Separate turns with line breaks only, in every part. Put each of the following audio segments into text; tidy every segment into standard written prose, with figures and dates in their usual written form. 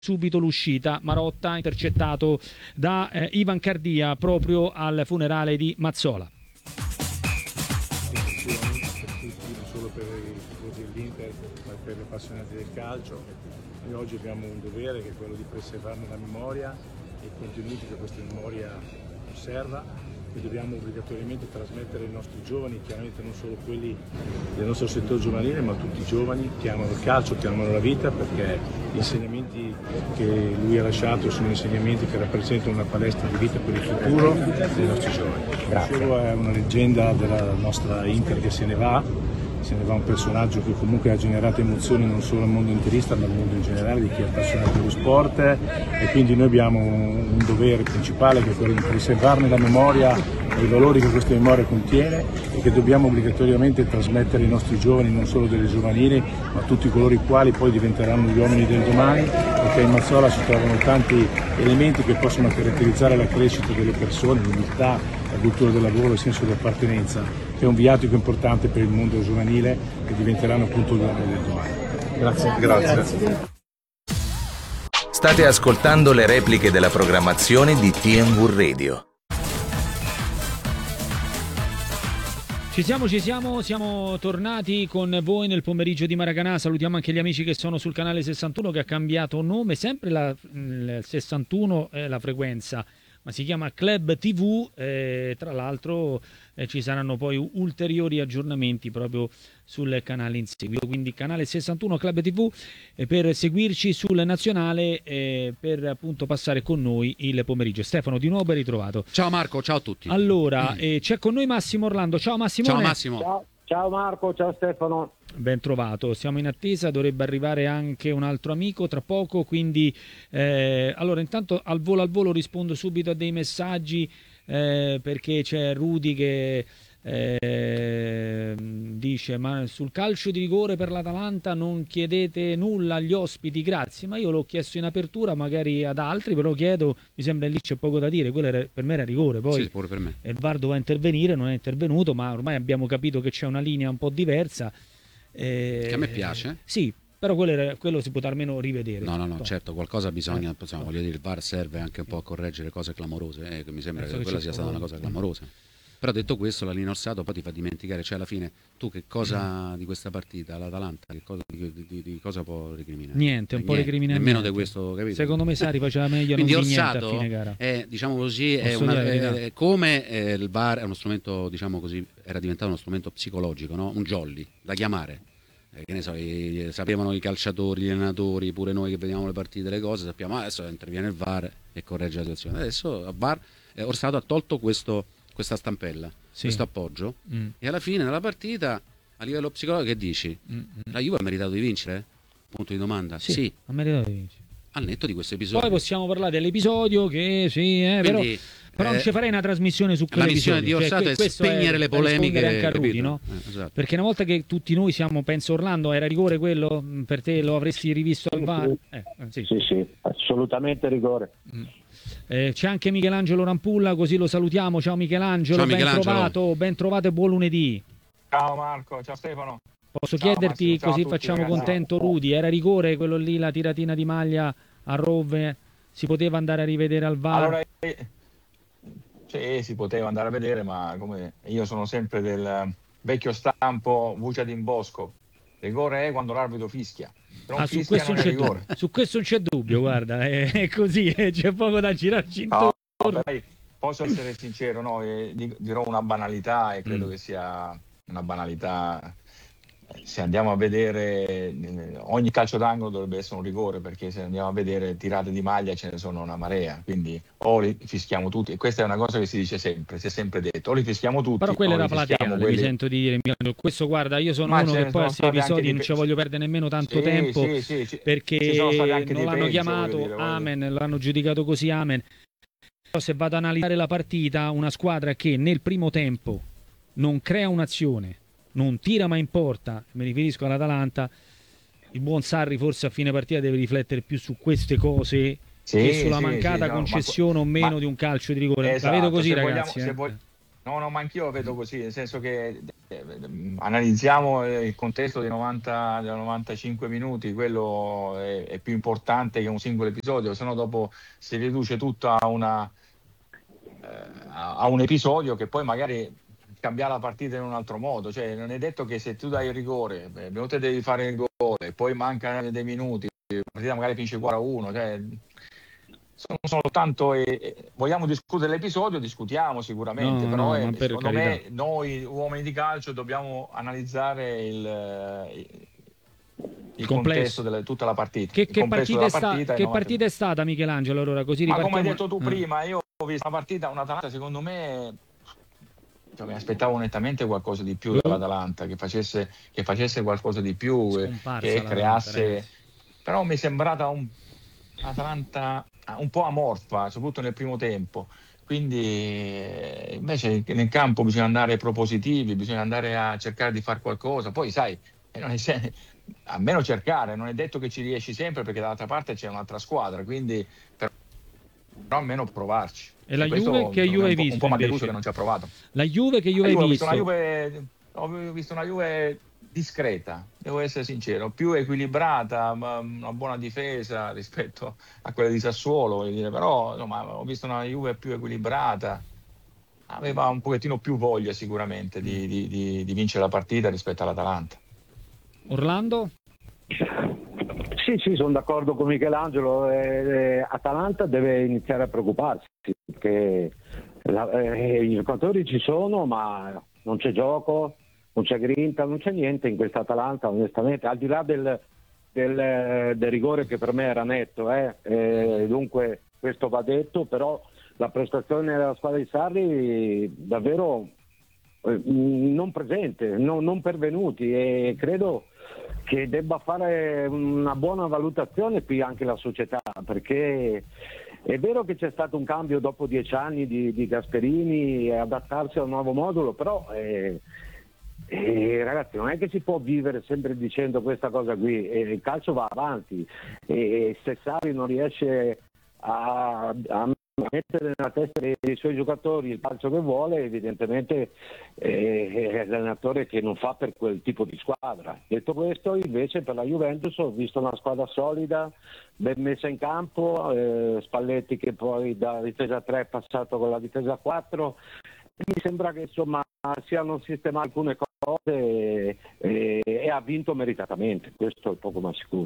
subito l'uscita. Marotta intercettato da Ivan Cardia proprio al funerale di Mazzola.
Non solo per i tifosi dell'Inter ma per gli appassionati del calcio. Noi oggi abbiamo un dovere che è quello di preservarne la memoria e i contenuti che questa memoria conserva, e dobbiamo obbligatoriamente trasmettere ai nostri giovani, chiaramente non solo quelli del nostro settore giovanile, ma tutti i giovani che amano il calcio, che amano la vita, perché gli insegnamenti che lui ha lasciato sono insegnamenti che rappresentano una palestra di vita per il futuro dei nostri giovani.
Grazie.
Solo è una leggenda della nostra Inter che se ne va un personaggio che comunque ha generato emozioni non solo al mondo interista ma al mondo in generale di chi è appassionato dello sport, e quindi noi abbiamo un dovere principale che è quello di preservarne la memoria e i valori che questa memoria contiene e che dobbiamo obbligatoriamente trasmettere ai nostri giovani, non solo delle giovanili ma tutti coloro i quali poi diventeranno gli uomini del domani, perché in Mazzola si trovano tanti elementi che possono caratterizzare la crescita delle persone, l'umiltà, la cultura del lavoro, il senso di appartenenza, che è un viatico importante per il mondo giovanile che diventeranno appunto gli uomini del domani.
Grazie.
State ascoltando le repliche della programmazione di TNV Radio.
Siamo tornati con voi nel pomeriggio di Maracanã. Salutiamo anche gli amici che sono sul canale 61 che ha cambiato nome, sempre il 61 è la frequenza, ma si chiama Club TV, tra l'altro ci saranno poi ulteriori aggiornamenti proprio sul canale in seguito, quindi canale 61 Club TV per seguirci sul nazionale, per appunto passare con noi il pomeriggio. Stefano, di nuovo ben ritrovato.
Ciao Marco, ciao a tutti.
Allora, c'è con noi Massimo Orlando. Ciao Massimo.
Ciao Massimo.
Ciao Marco, ciao Stefano.
Ben trovato, siamo in attesa, dovrebbe arrivare anche un altro amico tra poco, quindi allora intanto al volo rispondo subito a dei messaggi, perché c'è Rudy che dice: ma sul calcio di rigore per l'Atalanta non chiedete nulla agli ospiti, grazie. Ma io l'ho chiesto in apertura, magari ad altri, però chiedo, mi sembra lì c'è poco da dire, quello per me era rigore, poi
sì, pure per me.
il VAR doveva intervenire, non è intervenuto, ma ormai abbiamo capito che c'è una linea un po' diversa,
che a me piace.
Sì, però quello si potrà almeno rivedere.
No, certo, qualcosa bisogna, voglio dire, il VAR serve anche un po' a correggere cose clamorose, mi sembra che quella sia stata una cosa clamorosa. Però detto questo, la linea Orsato poi ti fa dimenticare, cioè alla fine tu che cosa di questa partita, l'Atalanta, di cosa può recriminare?
Niente, un po' recriminare.
Nemmeno di questo, capito?
Secondo me Sari faceva meglio
quindi
non di niente
Orsato
a fine gara.
È, diciamo così, è come il VAR è uno strumento, diciamo così, era diventato uno strumento psicologico, no? Un jolly da chiamare. Che ne so, sapevano i calciatori, gli allenatori, pure noi che vediamo le partite, le cose, sappiamo adesso interviene il VAR e corregge la situazione. Adesso il VAR, Orsato ha tolto questa stampella, questo appoggio, e alla fine della partita a livello psicologico che dici? La Juve ha meritato di vincere? Punto di domanda. Sì.
Ha meritato di vincere.
Al netto di questo episodio.
Poi possiamo parlare dell'episodio che sì,
quindi,
però non ci farei una trasmissione su quell'episodio.
La missione di Orsato è spegnere le polemiche
anche a Rudy, no?
Esatto.
Perché una volta che tutti noi siamo, penso Orlando, era rigore quello? Per te lo avresti rivisto al VAR?
Sì, assolutamente rigore.
C'è anche Michelangelo Rampulla, così lo salutiamo. Ciao Michelangelo,
ciao, Michelangelo.
Ben trovato e buon lunedì.
Ciao Marco, ciao Stefano.
Posso
ciao,
chiederti,
Massimo,
così
tutti,
facciamo
ragazzi.
contento Rudy, era rigore quello lì, la tiratina di maglia a Rove? Si poteva andare a rivedere al VAR?
Allora, sì, si poteva andare a vedere, ma come io sono sempre del vecchio stampo Vucadin Bosco. Rigore è quando l'arbitro fischia.
Su questo non c'è dubbio, guarda, è così, c'è poco da girarci intorno.
Posso essere sincero, no? Dirò una banalità e credo che sia una banalità. Se andiamo a vedere, ogni calcio d'angolo dovrebbe essere un rigore, perché se andiamo a vedere tirate di maglia ce ne sono una marea, quindi o li fischiamo tutti, e questa è una cosa che si dice sempre, si è sempre detto, o li fischiamo tutti.
Però quella era plateale, mi sento di dire, questo guarda, io sono uno che poi a questi episodi non ci voglio perdere nemmeno tanto tempo, perché non l'hanno chiamato, amen, l'hanno giudicato così, amen. Però se vado ad analizzare la partita, una squadra che nel primo tempo non crea un'azione, non tira ma in porta, mi riferisco all'Atalanta, il buon Sarri forse a fine partita deve riflettere più su queste cose che sulla mancata concessione o meno di un calcio di rigore.
Esatto,
la vedo così, ragazzi.
No, ma anch'io la vedo così, nel senso che analizziamo il contesto dei 95 minuti, quello è più importante che un singolo episodio, se no dopo si riduce tutto a un episodio che poi magari cambia la partita in un altro modo. Cioè, non è detto che se tu dai il rigore, te devi fare il gol e poi mancano dei minuti, la partita magari finisce 4-1. Cioè, sono tanto vogliamo discutere l'episodio, discutiamo sicuramente, però secondo me noi uomini di calcio dobbiamo analizzare il contesto di tutta la partita.
Che partita è stata, Michelangelo? Allora, così
ma come hai detto tu prima, io ho visto una partita, un'Atalanta secondo me, cioè, mi aspettavo nettamente qualcosa di più dall'Atalanta, che facesse qualcosa di più, che creasse, però mi è sembrata Atalanta un po' amorfa, soprattutto nel primo tempo. Quindi invece nel campo bisogna andare propositivi, bisogna andare a cercare di fare qualcosa. Poi sai, almeno cercare, non è detto che ci riesci sempre, perché dall'altra parte c'è un'altra squadra, quindi però almeno provarci.
E la Juve, che Juve hai visto?
Un po' mi ha deluso che non ci ha provato.
La Juve, che Juve hai visto?
Ho visto una Juve discreta, devo essere sincero, più equilibrata, una buona difesa rispetto a quella di Sassuolo, voglio dire. Però insomma, ho visto una Juve più equilibrata, aveva un pochettino più voglia sicuramente di vincere la partita rispetto all'Atalanta.
Orlando?
Sì, sono d'accordo con Michelangelo. Atalanta deve iniziare a preoccuparsi, perché i giocatori ci sono, ma non c'è gioco, non c'è grinta, non c'è niente in questa Atalanta, onestamente, al di là del rigore che per me era netto, dunque questo va detto, però la prestazione della squadra di Sarri davvero non presente, non pervenuti, e credo che debba fare una buona valutazione qui anche la società, perché è vero che c'è stato un cambio dopo 10 anni di Gasperini e adattarsi a un nuovo modulo, però ragazzi, non è che si può vivere sempre dicendo questa cosa qui, il calcio va avanti, e se Sarri non riesce a mettere nella testa dei suoi giocatori il calcio che vuole, evidentemente è l'allenatore che non fa per quel tipo di squadra. Detto questo, invece per la Juventus ho visto una squadra solida, ben messa in campo, Spalletti che poi da difesa 3 è passato con la difesa 4, mi sembra che insomma siano sistemate alcune cose e ha vinto meritatamente, questo è poco ma sicuro.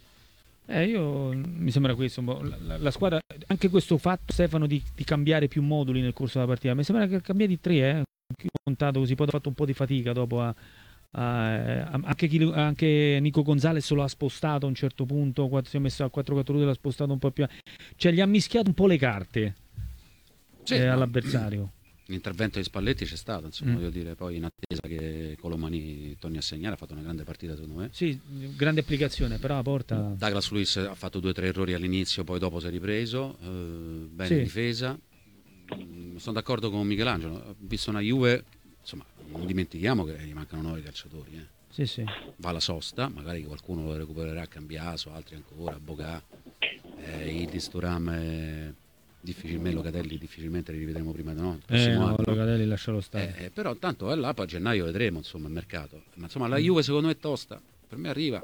Mi sembra questo la squadra, anche questo fatto, Stefano, di cambiare più moduli nel corso della partita, mi sembra che cambiati 3, contato così, poi ha fatto un po' di fatica dopo anche Nico Gonzalez lo ha spostato a un certo punto, quando si è messo a 4-4-2 l'ha spostato un po' più, cioè gli ha mischiato un po' le carte all'avversario.
L'intervento di Spalletti c'è stato, insomma, voglio dire, poi in attesa che Colomani torni a segnare, ha fatto una grande partita secondo me.
Sì, grande applicazione, però la porta.
Douglas Luiz ha fatto 2 o 3 errori all'inizio, poi dopo si è ripreso, bene in difesa. Sono d'accordo con Michelangelo, ho visto una Juve, insomma, non dimentichiamo che gli mancano 9 calciatori.
Sì.
Va la sosta, magari qualcuno lo recupererà a Cambiaso, altri ancora, Bogà, Idis, Thuram, Locatelli difficilmente li rivedremo prima di no.
Locatelli lascialo stare.
Però tanto là poi a gennaio vedremo, insomma, il mercato. Ma insomma la Juve secondo me è tosta, per me arriva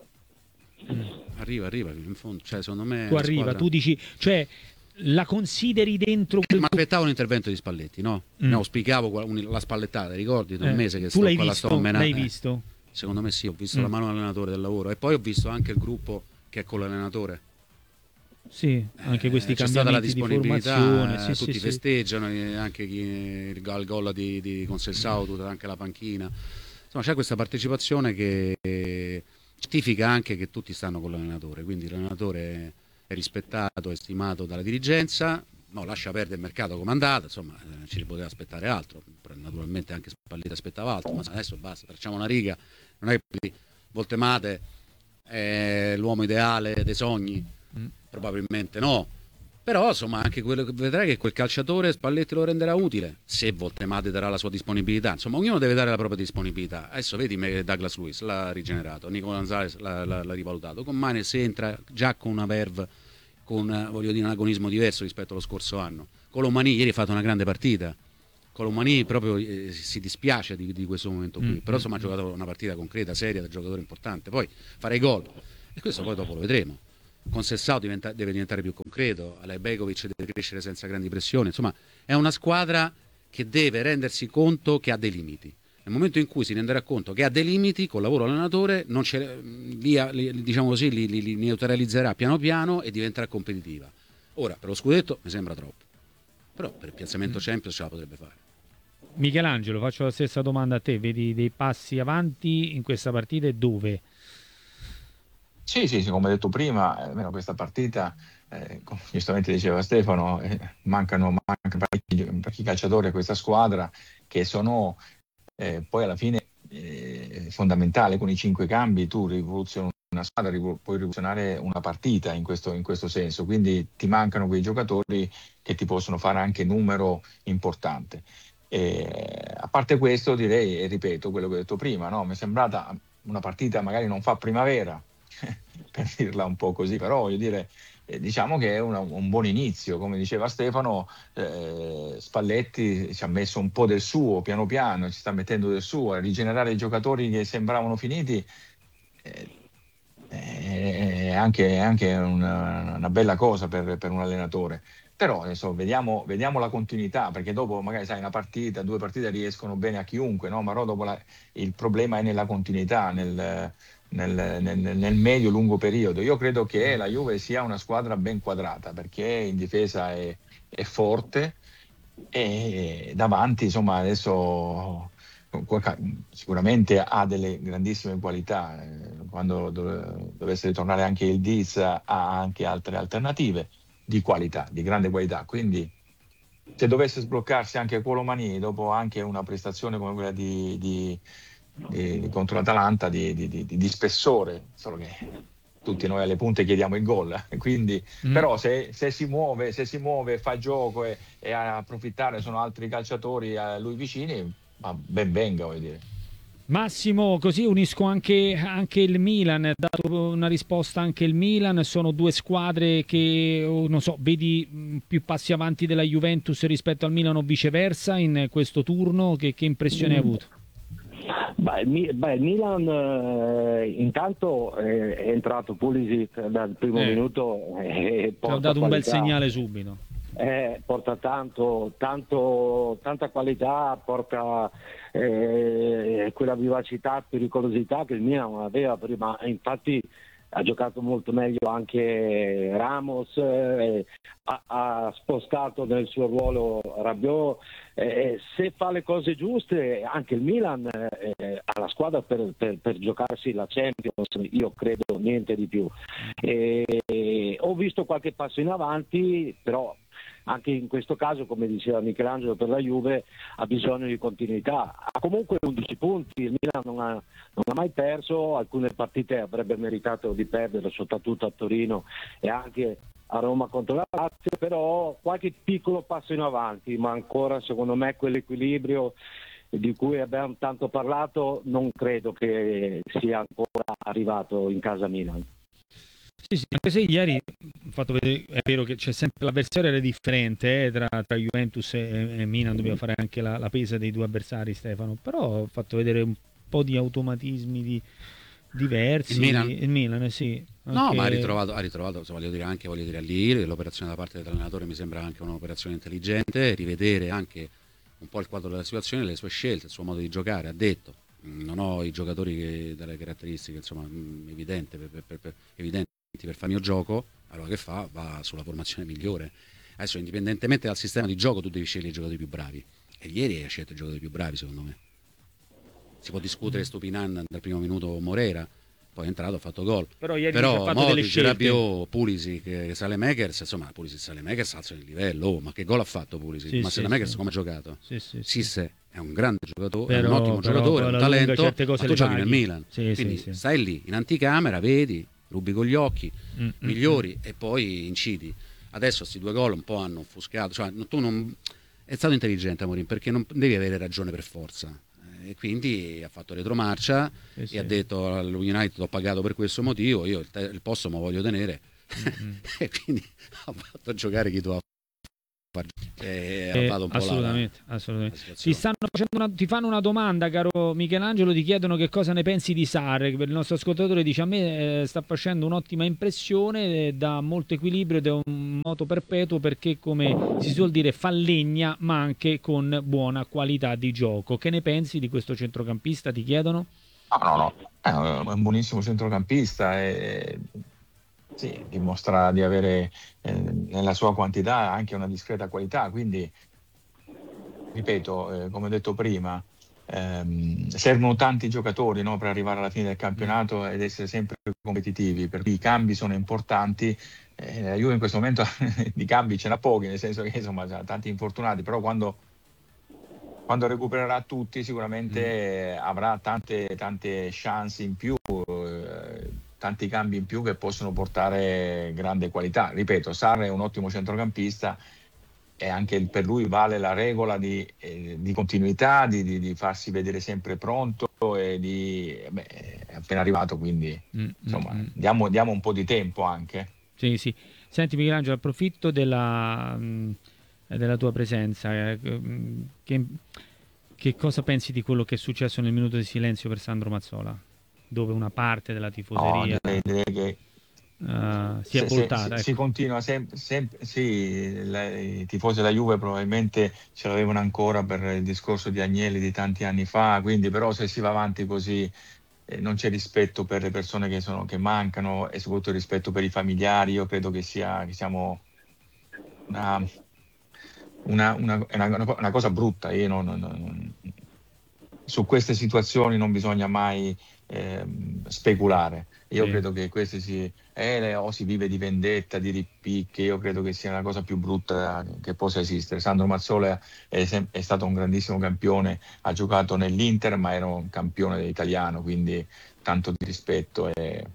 in fondo, cioè secondo me
tu arriva,
squadra...
tu dici, cioè la consideri dentro
ma aspettavo un intervento di Spalletti, no? Auspicavo la spallettata, ricordi? Un mese che
tu l'hai visto? L'hai visto?
Secondo me sì, ho visto la mano dell'allenatore del lavoro, e poi ho visto anche il gruppo che è con l'allenatore.
Sì, anche questi
c'è
cambiamenti
stata la disponibilità,
di formazione,
tutti festeggiano, anche il gol di Conselsao, tutta anche la panchina. Insomma, c'è questa partecipazione che certifica anche che tutti stanno con l'allenatore, quindi l'allenatore è rispettato, è stimato dalla dirigenza. No, lascia perdere il mercato come è andato, insomma, ci si poteva aspettare altro. Naturalmente anche Spalletti aspettava altro, ma adesso basta, facciamo una riga. Non è che Voltemate è l'uomo ideale dei sogni. Probabilmente no, però insomma anche quello che vedrai che quel calciatore Spalletti lo renderà utile se Voltemate darà la sua disponibilità. Insomma, ognuno deve dare la propria disponibilità. Adesso vedi Douglas Luiz l'ha rigenerato, Nico Gonzalez l'ha rivalutato, con Manes entra già con una verve, con un agonismo diverso rispetto allo scorso anno. Colomani ieri ha fatto una grande partita, Colomani proprio si dispiace di questo momento qui, però insomma ha giocato una partita concreta, seria, da giocatore importante, poi fare i gol, e questo poi dopo lo vedremo. Con Sessao deve diventare più concreto, Alejbegovic deve crescere senza grandi pressioni, insomma è una squadra che deve rendersi conto che ha dei limiti. Nel momento in cui si renderà conto che ha dei limiti, col lavoro allenatore diciamo così, li neutralizzerà piano piano e diventerà competitiva. Ora per lo scudetto mi sembra troppo, però per il piazzamento Champions ce la potrebbe fare.
Michelangelo, faccio la stessa domanda a te, vedi dei passi avanti in questa partita e dove?
Sì, come detto prima, questa partita, come giustamente diceva Stefano, mancano parecchi calciatori a questa squadra che sono poi alla fine fondamentali. Con i 5 cambi tu rivoluzioni una squadra, puoi rivoluzionare una partita in questo senso, quindi ti mancano quei giocatori che ti possono fare anche numero importante. A parte questo direi, e ripeto quello che ho detto prima, no? Mi è sembrata una partita, magari non fa primavera, per dirla un po' così, però voglio dire, diciamo che è un buon inizio. Come diceva Stefano, Spalletti ci ha messo un po' del suo, piano piano ci sta mettendo del suo, a rigenerare i giocatori che sembravano finiti, è anche una bella cosa per un allenatore. Però adesso vediamo la continuità, perché dopo magari sai, una partita, 2 partite riescono bene a chiunque, no? Ma dopo il problema è nella continuità, nel medio-lungo periodo. Io credo che la Juve sia una squadra ben quadrata, perché in difesa è forte, e davanti insomma adesso sicuramente ha delle grandissime qualità. Quando dovesse ritornare anche il Diz, ha anche altre alternative di qualità, di grande qualità. Quindi se dovesse sbloccarsi anche Colomani dopo anche una prestazione come quella di contro l'Atalanta di spessore, solo che tutti noi alle punte chiediamo il gol, quindi però se si muove, fa gioco e a approfittare sono altri calciatori a lui vicini, ma ben venga, voglio dire.
Massimo, così unisco anche il Milan, ha dato una risposta anche il Milan, sono 2 squadre che, non so, vedi più passi avanti della Juventus rispetto al Milan o viceversa in questo turno, che impressione hai avuto?
Il Milan intanto è entrato Pulisic dal primo minuto e
ha dato un bel segnale subito.
Porta tanta qualità, porta quella vivacità, pericolosità che il Milan non aveva prima. Infatti ha giocato molto meglio anche Ramos, ha spostato nel suo ruolo Rabiot. Se fa le cose giuste anche il Milan ha la squadra per giocarsi la Champions, io credo niente di più. Ho visto qualche passo in avanti, però anche in questo caso, come diceva Michelangelo, per la Juve ha bisogno di continuità. Ha comunque 11 punti, il Milan non ha mai perso, alcune partite avrebbe meritato di perdere, soprattutto a Torino e anche a Roma contro la Lazio, però qualche piccolo passo in avanti, ma ancora secondo me quell'equilibrio di cui abbiamo tanto parlato non credo che sia ancora arrivato in casa Milan.
Sì, anche se ieri ho fatto vedere, è vero che c'è sempre l'avversario era differente tra Juventus e Milan, dobbiamo fare anche la pesa dei 2 avversari, Stefano, però ho fatto vedere un po' di automatismi diversi.
Il
Milan sì.
Anche... No, ma ha ritrovato, voglio dire lì l'operazione da parte dell'allenatore mi sembra anche un'operazione intelligente, rivedere anche un po' il quadro della situazione, le sue scelte, il suo modo di giocare. Ha detto non ho i giocatori dalle caratteristiche insomma evidenti per fare il mio gioco, allora che fa? Va sulla formazione migliore. Adesso indipendentemente dal sistema di gioco tu devi scegliere i giocatori più bravi, e ieri hai scelto i giocatori più bravi secondo me. Si può discutere Stupinan dal primo minuto, Morera poi è entrato, ha fatto gol,
però ieri ha fatto delle scelte.
Rabiot, Pulisic, Saelemaekers, insomma Pulisic, Saelemaekers alzano il livello. Ma che gol ha fatto Pulisic? Ma Saelemaekers come ha giocato? Sisse è un grande giocatore, è un ottimo giocatore, un talento, ma tu giochi nel Milan, quindi stai lì in anticamera, vedi, rubi con gli occhi, migliori e poi incidi. Adesso questi 2 gol un po' hanno offuscato, cioè tu non è stato intelligente Amorim, perché non devi avere ragione per forza, e quindi ha fatto retromarcia e ha detto allo United ho pagato per questo motivo, io il posto me lo voglio tenere, e quindi ha fatto giocare chi tu ha
assolutamente. Ti fanno una domanda, caro Michelangelo, ti chiedono che cosa ne pensi di Sarri. Il nostro ascoltatore dice: a me sta facendo un'ottima impressione, dà molto equilibrio ed è un moto perpetuo, perché, come si suol dire, fa legna ma anche con buona qualità di gioco. Che ne pensi di questo centrocampista, ti chiedono?
No, è un buonissimo centrocampista sì, dimostra di avere nella sua quantità anche una discreta qualità, quindi ripeto, come ho detto prima, servono tanti giocatori, no, per arrivare alla fine del campionato ed essere sempre competitivi, per cui i cambi sono importanti. La Juve in questo momento di cambi ce n'ha pochi, nel senso che insomma ha tanti infortunati, però quando recupererà tutti sicuramente avrà tante chance in più, tanti cambi in più che possono portare grande qualità. Ripeto, Sarri è un ottimo centrocampista e anche per lui vale la regola di continuità, di farsi vedere sempre pronto e è appena arrivato, quindi insomma diamo un po' di tempo anche.
Sì. Senti Michelangelo, approfitto della tua presenza. Che cosa pensi di quello che è successo nel minuto di silenzio per Sandro Mazzola, dove una parte della tifoseria
direi che
si è voltata?
Si continua sempre. Sì, i tifosi della Juve probabilmente ce l'avevano ancora per il discorso di Agnelli di tanti anni fa, quindi però se si va avanti così non c'è rispetto per le persone che mancano e soprattutto rispetto per i familiari. Io credo che siamo una cosa brutta. Su queste situazioni non bisogna mai speculare. Io credo che queste si vive di vendetta, di ripicche. Io credo che sia la cosa più brutta che possa esistere. Sandro Mazzola è stato un grandissimo campione, ha giocato nell'Inter, ma era un campione italiano, quindi tanto di rispetto.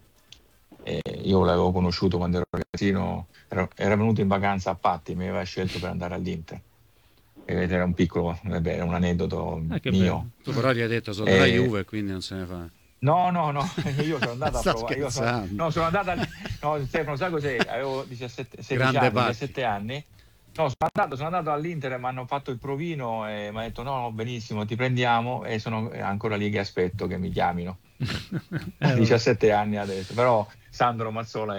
Io l'avevo conosciuto quando ero ragazzino, era venuto in vacanza a Patti, mi aveva scelto per andare all'Inter. Era un piccolo, era un aneddoto mio.
Bello. Tu però gli hai detto sono della Juve, quindi non se ne fa.
No, io sono andato a provare. Sono andato Stefano, sai cos'è? Avevo 17 anni. No, sono andato all'Inter, mi hanno fatto il provino e mi ha detto no, benissimo, ti prendiamo, e sono ancora lì che aspetto che mi chiamino. 17 anni adesso. Però Sandro Mazzola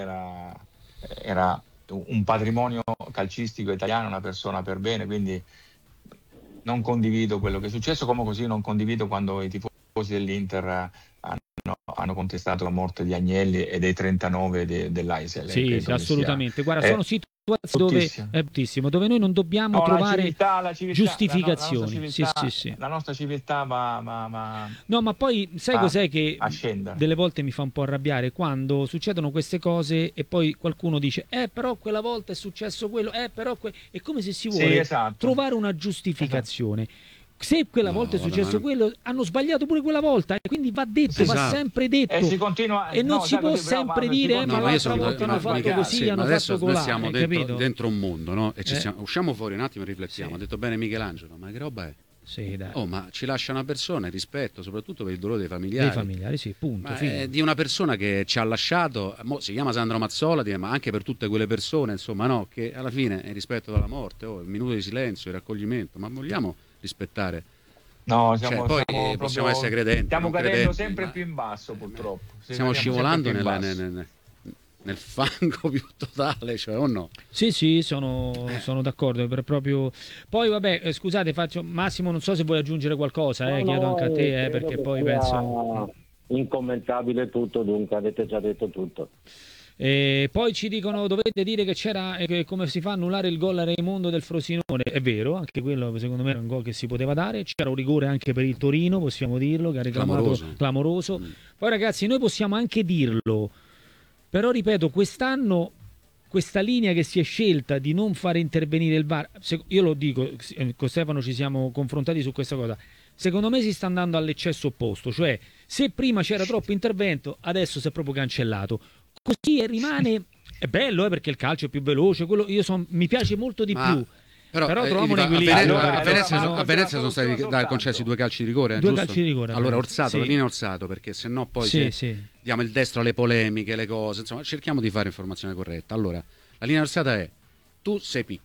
era un patrimonio calcistico italiano, una persona per bene, quindi non condivido quello che è successo, come così non condivido quando i tifosi dell'Inter hanno contestato la morte di Agnelli e dei 39 dell'Aisel.
Sì, assolutamente. Guarda, sono situazioni dove noi non dobbiamo trovare giustificazioni.
La nostra civiltà va
no, ma poi sai cos'è che
scendere.
Delle volte mi fa un po' arrabbiare quando succedono queste cose e poi qualcuno dice però quella volta è successo quello, però è come se si vuole trovare una giustificazione. Se quella volta è successo quello, hanno sbagliato pure quella volta, e quindi va detto, va sempre detto,
e si continua,
non si può sempre dire ma l'altra volta hanno fatto così, hanno fatto colà.
Noi siamo dentro un mondo, no? E usciamo fuori un attimo e riflettiamo. Ha detto bene Michelangelo, ma che roba è?
Sì, dai.
Ma ci lascia una persona, il rispetto soprattutto per il dolore dei familiari.
Sì, punto.
Di una persona che ci ha lasciato, si chiama Sandro Mazzola, ma anche per tutte quelle persone, insomma, no, che alla fine il rispetto dalla morte, il minuto di silenzio, il raccoglimento, ma vogliamo rispettare?
No,
possiamo essere credenti.
Stiamo cadendo sempre più in basso, purtroppo.
Stiamo scivolando nel fango più totale, o no?
Sì, sono d'accordo. Proprio. Poi vabbè, scusate, Massimo, non so se vuoi aggiungere qualcosa, chiedo anche a te, perché poi penso
incommentabile tutto, dunque avete già detto tutto.
Poi ci dicono dovete dire che c'era come si fa a annullare il gol a Raimondo del Frosinone. È vero, anche quello secondo me era un gol che si poteva dare. C'era un rigore anche per il Torino, possiamo dirlo, che ha reclamato clamoroso. Poi ragazzi, noi possiamo anche dirlo, però ripeto, quest'anno questa linea che si è scelta di non fare intervenire il VAR, io lo dico, con Stefano ci siamo confrontati su questa cosa, secondo me si sta andando all'eccesso opposto, cioè se prima c'era troppo intervento, adesso si è proprio cancellato. Così rimane, è bello perché il calcio è più veloce, mi piace molto di più. Però troviamo un equilibrio.
A Venezia sono stati concessi 2 calci di rigore.
Calci di rigore.
Allora Orsato, la linea Orsato, perché sennò poi diamo il destro alle polemiche, le cose, insomma, cerchiamo di fare informazione corretta. Allora, la linea Orsata è: tu sei Piccheri,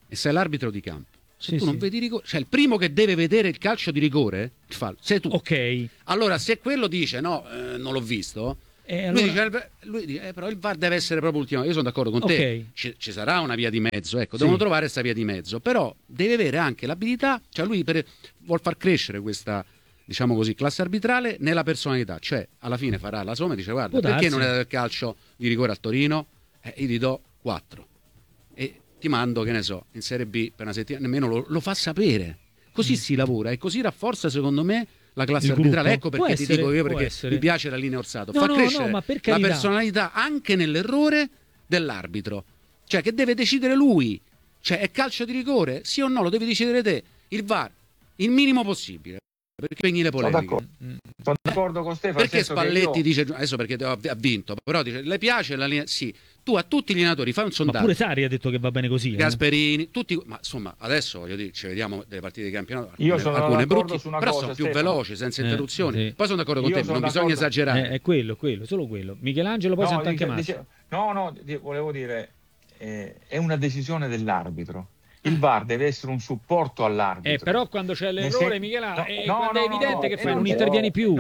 e sei l'arbitro di campo. Se tu non vedi rigore, cioè il primo che deve vedere il calcio di rigore sei tu.
Ok.
Allora, se quello dice no, non l'ho visto, lui dice però il VAR deve essere proprio ultimo. Io sono d'accordo con te. Ci sarà una via di mezzo, ecco, devono trovare questa via di mezzo, però deve avere anche l'abilità, cioè lui vuol far crescere questa, diciamo così, classe arbitrale nella personalità, cioè alla fine farà la somma e dice guarda, perché non è del calcio di rigore al Torino? Io ti do 4 e ti mando, che ne so, in Serie B per una settimana, nemmeno lo fa sapere. Così si lavora e così rafforza, secondo me, la classe arbitrale. Ecco perché ti dico io, perché mi piace la linea Orsato. Fa crescere la personalità anche nell'errore dell'arbitro, cioè che deve decidere lui, cioè è calcio di rigore, sì o no, lo devi decidere te. Il VAR, il minimo possibile, perché venghi le polemiche.
Sono d'accordo con Stefano.
Perché Spalletti dice adesso perché ha vinto, però dice le piace la linea, sì. Tu a tutti gli allenatori fai un sondaggio.
Ma pure Sarri ha detto che va bene così.
Gasperini, tutti, ma insomma, adesso voglio dire, ci vediamo delle partite di campionato,
alcune
brutte,
su una
però
cosa,
sono più
Stefano,
veloci, senza interruzioni.
Sì.
Poi sono d'accordo con te, non bisogna esagerare.
È quello, solo quello. Michelangelo poi sente anche Massimo.
Volevo dire, è una decisione dell'arbitro. Il VAR deve essere un supporto all'arbitro.
Però quando c'è l'errore, Michelangelo, quando è evidente che fai, non intervieni più.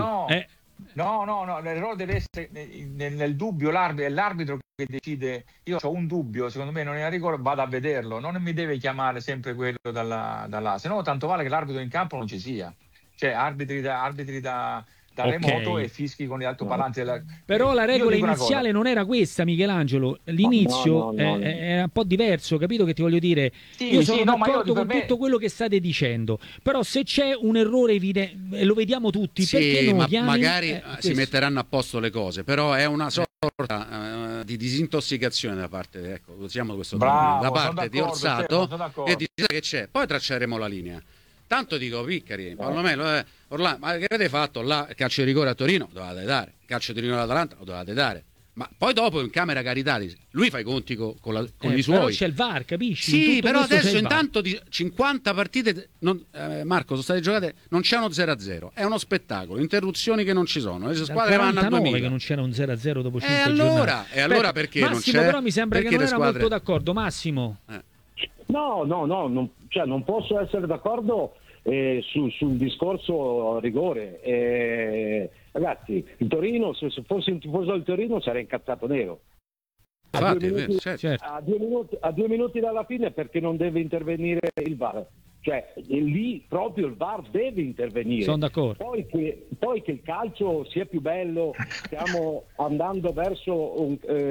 No, l'errore deve essere nel dubbio, è l'arbitro che decide. Io ho un dubbio, secondo me non è a rigore, vado a vederlo, non mi deve chiamare sempre quello dalla, se no tanto vale che l'arbitro in campo non ci sia, cioè arbitri da remoto e fischi con gli altoparlanti.
Però la regola iniziale non era questa, Michelangelo. L'inizio è un po' diverso, capito che ti voglio dire? Io sono d'accordo con tutto quello che state dicendo, però se c'è un errore evidente, lo vediamo tutti, perché non chiami?
Magari si metteranno a posto le cose, però è una sorta di disintossicazione da parte, ecco, usiamo questo termine, da parte di Orsato, e dice che c'è, poi tracceremo la linea. Tanto dico, Piccari, Orlando, ma che avete fatto là? Il calcio di rigore a Torino lo dovevate dare, il calcio di rigore all'Atalanta lo dovevate dare, ma poi dopo in camera Caritati lui fa i conti con i suoi.
Però c'è il VAR, capisci?
Sì, però adesso intanto di 50 partite, Marco, sono state giocate, non c'è uno 0-0, è uno spettacolo, interruzioni che non ci sono, le squadre vanno a 2000.
Che non c'era un 0-0 dopo 5
giornate. E allora perché
Massimo,
non c'è?
Però mi sembra che non era molto d'accordo, Massimo.
No, non posso essere d'accordo sul discorso rigore. Ragazzi, il Torino, se fossi un tifoso del Torino sarei incazzato nero. A 2 minuti dalla fine, perché non deve intervenire il VAR? Cioè, lì proprio il VAR deve intervenire.
Sono d'accordo.
Poi che il calcio sia più bello, stiamo andando verso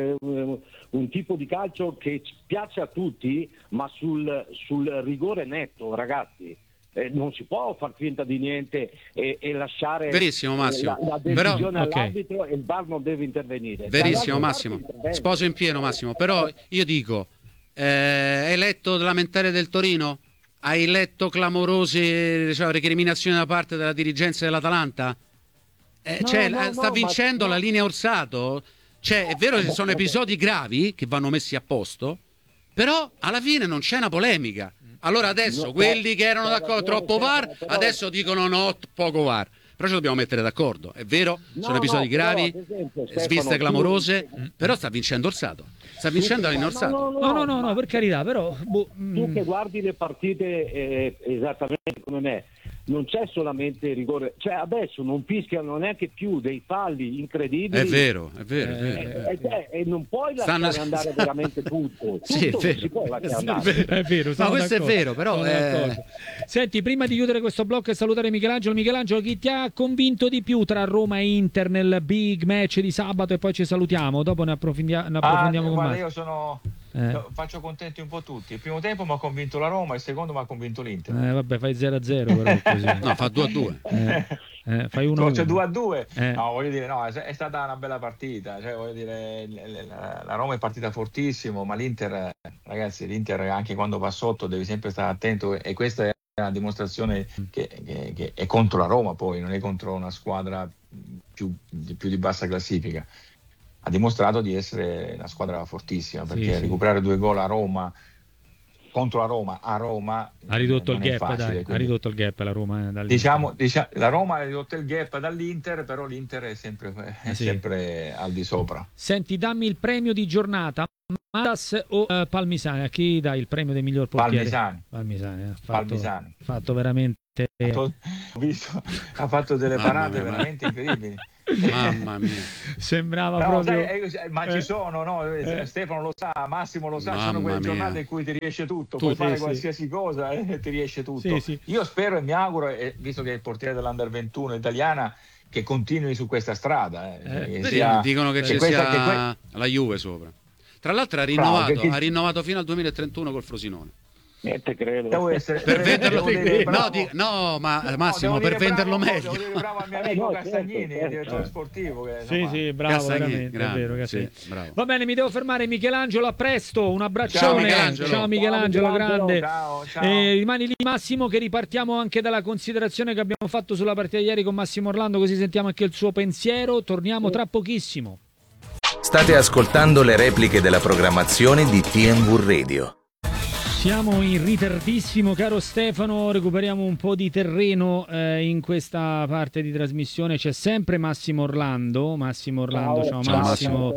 un tipo di calcio che piace a tutti, ma sul rigore netto, ragazzi. Non si può far finta di niente e lasciare
verissimo, Massimo.
la decisione all'arbitro, e il VAR non deve intervenire.
Verissimo, Massimo. Sposo in pieno, Massimo. Però io dico, hai letto il lamentare del Torino? Hai letto clamorose recriminazioni da parte della dirigenza dell'Atalanta? Sta vincendo la linea Orsato. È vero che sono episodi gravi che vanno messi a posto, però alla fine non c'è una polemica. Allora adesso quelli che erano d'accordo troppo VAR adesso dicono no, poco VAR. Però ci dobbiamo mettere d'accordo, è vero, sono episodi gravi, sviste clamorose, però sta vincendo Orsato, sta vincendo la linea Orsato.
No, per carità, però
tu che guardi le partite esattamente come me, non c'è solamente rigore, cioè adesso non fischiano neanche più dei falli incredibili.
È vero.
E non puoi lasciare andare veramente tutto.
Sì, è vero.
Si può lasciare andare.
È vero,
no, questo è vero, però
Senti, prima di chiudere questo blocco e salutare Michelangelo, chi ti ha convinto di più tra Roma e Inter nel big match di sabato, e poi ci salutiamo, dopo ne approfondiamo con Massimo.
Faccio contenti un po' tutti. Il primo tempo mi ha convinto la Roma, il secondo mi ha convinto l'Inter.
Vabbè, fai 0-0 però così.
No, fa 2-2.
Fai 1-1.
C'è 2-2. No, voglio dire, è stata una bella partita. Cioè, voglio dire, la Roma è partita fortissimo, ma l'Inter, ragazzi, l'Inter anche quando va sotto devi sempre stare attento, e questa è una dimostrazione che è contro la Roma, poi non è contro una squadra più di bassa classifica. Ha dimostrato di essere una squadra fortissima, perché recuperare 2 gol a Roma, contro la Roma, a Roma
ha ridotto il gap,
facile,
ha ridotto il gap la Roma
diciamo, la Roma ha ridotto il gap dall'Inter, però l'Inter è sempre al di sopra.
Senti, dammi il premio di giornata. Matas o Palmisani? A chi dai il premio del miglior portiere?
Palmisani.
Fatto veramente.
Ho visto, ha fatto delle parate veramente incredibili.
Mamma mia,
sembrava proprio.
Ma ci sono, no? Stefano lo sa, Massimo lo sa, sono quelle giornate in cui ti riesce tutto, puoi fare qualsiasi cosa e ti riesce tutto. Sì. Io spero e mi auguro, visto che è il portiere dell'Under 21 italiana, che continui su questa strada.
Dicono che ci sia la Juve sopra. Tra l'altro ha rinnovato fino al 2031 col Frosinone.
Niente, credo.
Devo essere
per venderlo ma Massimo, per venderlo meglio.
Devo dire bravo al mio amico Castagnini, direttore sportivo.
Sì, bravo,
Castagnini,
veramente,
grande,
è vero.
sì, bravo.
Va bene, mi devo fermare. Michelangelo, a presto, un abbraccione. Ciao Michelangelo, grande.
Ciao.
Rimani lì Massimo, che ripartiamo anche dalla considerazione che abbiamo fatto sulla partita di ieri con Massimo Orlando, così sentiamo anche il suo pensiero. Torniamo tra pochissimo.
State ascoltando le repliche della programmazione di TNV Radio.
Siamo in ritardissimo, caro Stefano, recuperiamo un po' di terreno in questa parte di trasmissione. C'è sempre Massimo Orlando. Ciao Massimo.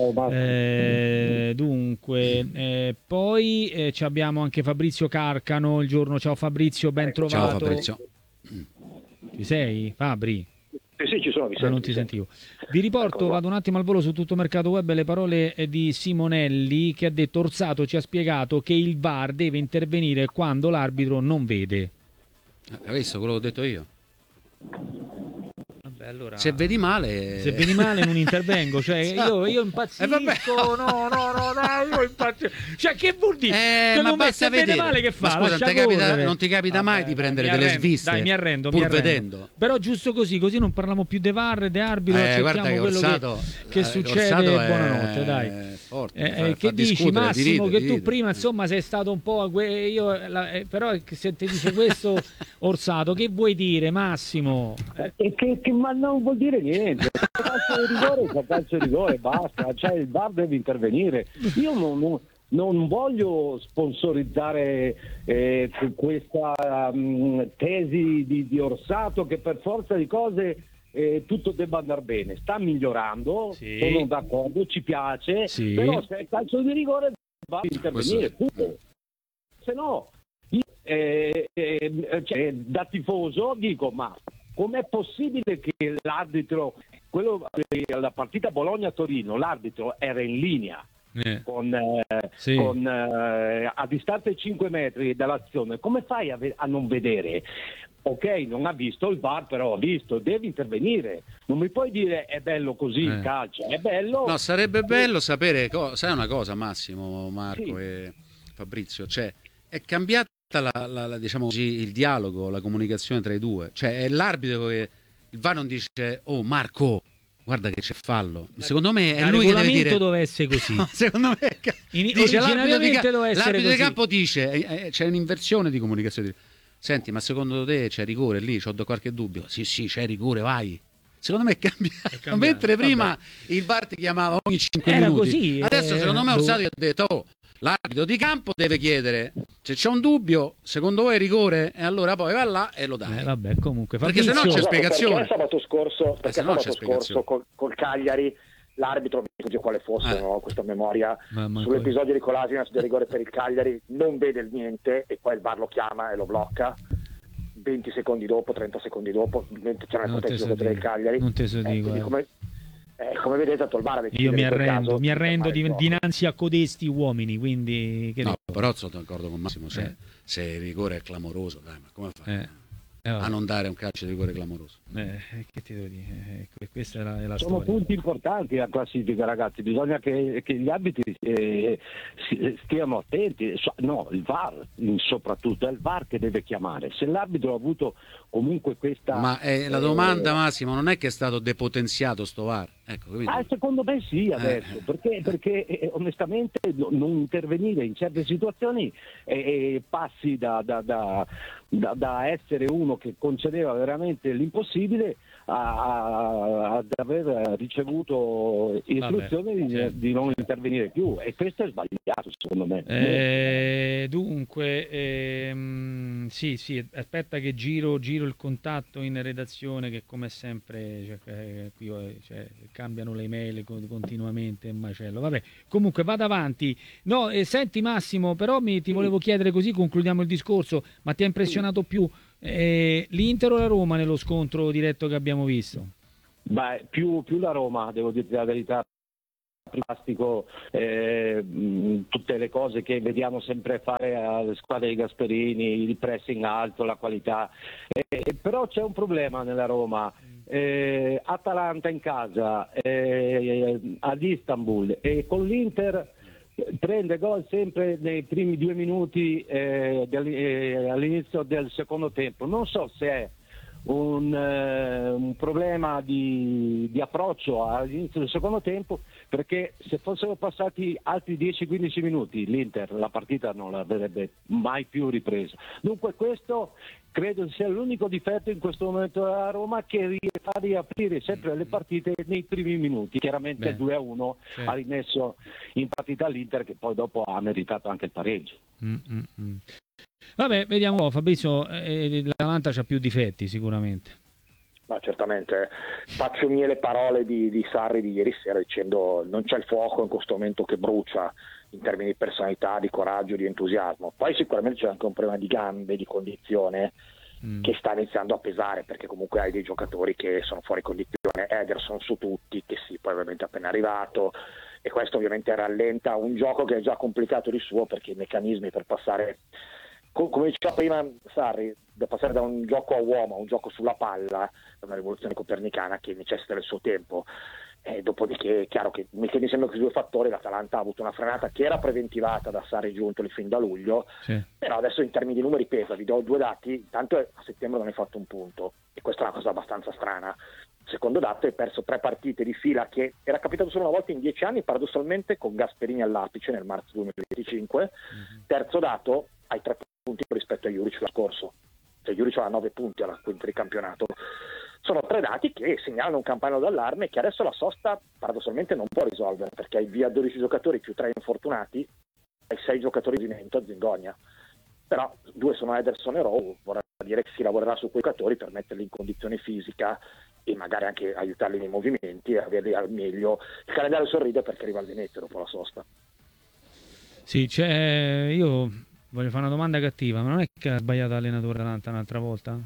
Dunque, poi abbiamo anche Fabrizio Carcano il giorno. Ciao Fabrizio, ben trovato.
Ciao Fabrizio.
Ci sei, Fabri?
Sì, ci sono.
Non ti sentivo. Vi riporto, vado un attimo al volo su Tutto Mercato Web, le parole di Simonelli, che ha detto: Orsato ci ha spiegato che il VAR deve intervenire quando l'arbitro non vede.
Hai visto quello che ho detto io?
Vabbè, allora,
se vedi male
non intervengo, cioè io impazzisco. No, dai, io impazzisco. Cioè, che vuol dire?
Ma basta vedere.
Male che fa?
Ma scusa, non ti capita mai di prendere delle sviste?
Dai, mi arrendo.
Vedendo.
Però giusto così non parliamo più de VAR, de arbitro, accettiamo quello
Orsato,
che succede. Buonanotte, dai.
Forte,
che dici Massimo, che tu prima insomma sei stato un po' però se ti dice questo Orsato, che vuoi dire Massimo?
Ma non vuol dire niente. Calcio di rigore, basta, cioè il VAR deve intervenire. Io non voglio sponsorizzare questa tesi di Orsato che per forza di cose tutto debba andare bene. Sta migliorando, sono d'accordo, ci piace, però se è calcio di rigore va a intervenire tutto. Se no, da tifoso dico, ma com'è possibile che l'arbitro, la partita Bologna-Torino, l'arbitro era in linea a distanza di 5 metri dall'azione? Come fai a non vedere? Ok, non ha visto il VAR, però ha visto, devi intervenire. Non mi puoi dire è bello così il calcio, è bello.
No, sarebbe bello sapere, sai una cosa Massimo, Marco e Fabrizio, cioè è cambiata diciamo così, il dialogo, la comunicazione tra i due, cioè è l'arbitro che il VAR non dice Marco guarda che c'è fallo, secondo me è lui che deve dire
doveva essere così.
No, secondo me dice l'arbitro di campo dice c'è un'inversione di comunicazione. Senti, ma secondo te c'è rigore lì? C'ho qualche dubbio? Sì, c'è rigore, vai. Secondo me è cambiato. Mentre prima il VAR ti chiamava ogni 5 minuti.
Così,
adesso secondo me Orsato ha detto l'arbitro di campo deve chiedere se c'è un dubbio, secondo voi è rigore, e allora poi va là e lo dai.
Vabbè, comunque
perché se no c'è spiegazione.
Perché sabato scorso col Cagliari l'arbitro, mi ricordo quale fosse, questa memoria, sull'episodio di Kolasinac del rigore per il Cagliari, non vede niente e poi il VAR lo chiama e lo blocca 20 secondi dopo, 30 secondi dopo, mentre c'era il proteggio del Cagliari.
Non te so dico.
Come vedete il VAR
io mi arrendo dinanzi a codesti uomini, quindi
però sono d'accordo con Massimo, se il rigore è clamoroso, dai, ma come fai a non dare un calcio di rigore clamoroso?
Che ti devo dire? Questa è la
sono
storia.
Punti importanti la classifica, ragazzi, bisogna che gli arbitri stiano attenti. No, il VAR soprattutto, è il VAR che deve chiamare. Se l'arbitro ha avuto comunque questa...
Ma la domanda Massimo non è che è stato depotenziato sto VAR? Ecco,
secondo me sì adesso, perché onestamente non intervenire in certe situazioni passi da essere uno che concedeva veramente l'impossibile ad aver ricevuto istruzioni di non intervenire più, e questo è sbagliato secondo me.
Dunque Sì, aspetta che giro il contatto in redazione, che come sempre qui cambiano le email continuamente, è un macello. Vabbè, comunque vado avanti. No, senti Massimo, però ti volevo chiedere, così concludiamo il discorso, ma ti ha impressionato più l'Inter o la Roma nello scontro diretto che abbiamo visto?
Beh, più la Roma, devo dirti la verità. Plastico, tutte le cose che vediamo sempre fare alle squadre di Gasperini, il pressing alto, la qualità, però c'è un problema nella Roma. Atalanta in casa ad Istanbul, e con l'Inter prende gol sempre nei primi 2 minuti all'inizio del secondo tempo. Non so se è un problema di approccio all'inizio del secondo tempo, perché se fossero passati altri 10-15 minuti l'Inter la partita non l'avrebbe mai più ripresa. Dunque questo credo sia l'unico difetto in questo momento della Roma, che fa riaprire sempre le partite nei primi minuti. Chiaramente 2-1 ha rimesso in partita l'Inter, che poi dopo ha meritato anche il pareggio.
Vabbè, vediamo. Fabrizio, l'Atalanta c'ha più difetti sicuramente.
Ma certamente, faccio mie le parole di Sarri di ieri sera, dicendo non c'è il fuoco in questo momento che brucia in termini di personalità, di coraggio, di entusiasmo. Poi sicuramente c'è anche un problema di gambe, di condizione che sta iniziando a pesare, perché comunque hai dei giocatori che sono fuori condizione. Ederson su tutti, che sì, poi ovviamente è appena arrivato, e questo ovviamente rallenta un gioco che è già complicato di suo, perché i meccanismi per passare, come diceva prima Sarri, da passare da un gioco a uomo a un gioco sulla palla è una rivoluzione copernicana che necessita del suo tempo. Dopodiché è chiaro che mettendo insieme questi due fattori, l'Atalanta ha avuto una frenata che era preventivata da Sarri Giuntoli fin da luglio, però adesso in termini di numeri pesa. Vi do 2 dati. Intanto a settembre non hai fatto un punto, e questa è una cosa abbastanza strana. Secondo dato, hai perso 3 partite di fila, che era capitato solo una volta in 10 anni, paradossalmente, con Gasperini all'apice nel marzo 2025. Terzo dato, hai 3 punti rispetto a Juric l'anno scorso, cioè Juric ha 9 punti alla quinta di campionato. Sono 3 dati che segnalano un campanello d'allarme che adesso la sosta paradossalmente non può risolvere, perché hai via 12 giocatori più 3 infortunati, hai 6 giocatori di movimento a Zingonia. Però 2 sono Ederson e Rowe, vorrà dire che si lavorerà su quei giocatori per metterli in condizione fisica e magari anche aiutarli nei movimenti e averli al meglio. Il calendario sorride perché arriva il Venezia dopo la sosta.
Sì, io voglio fare una domanda cattiva, ma non è che ha sbagliato l'allenatore Atalanta un'altra volta?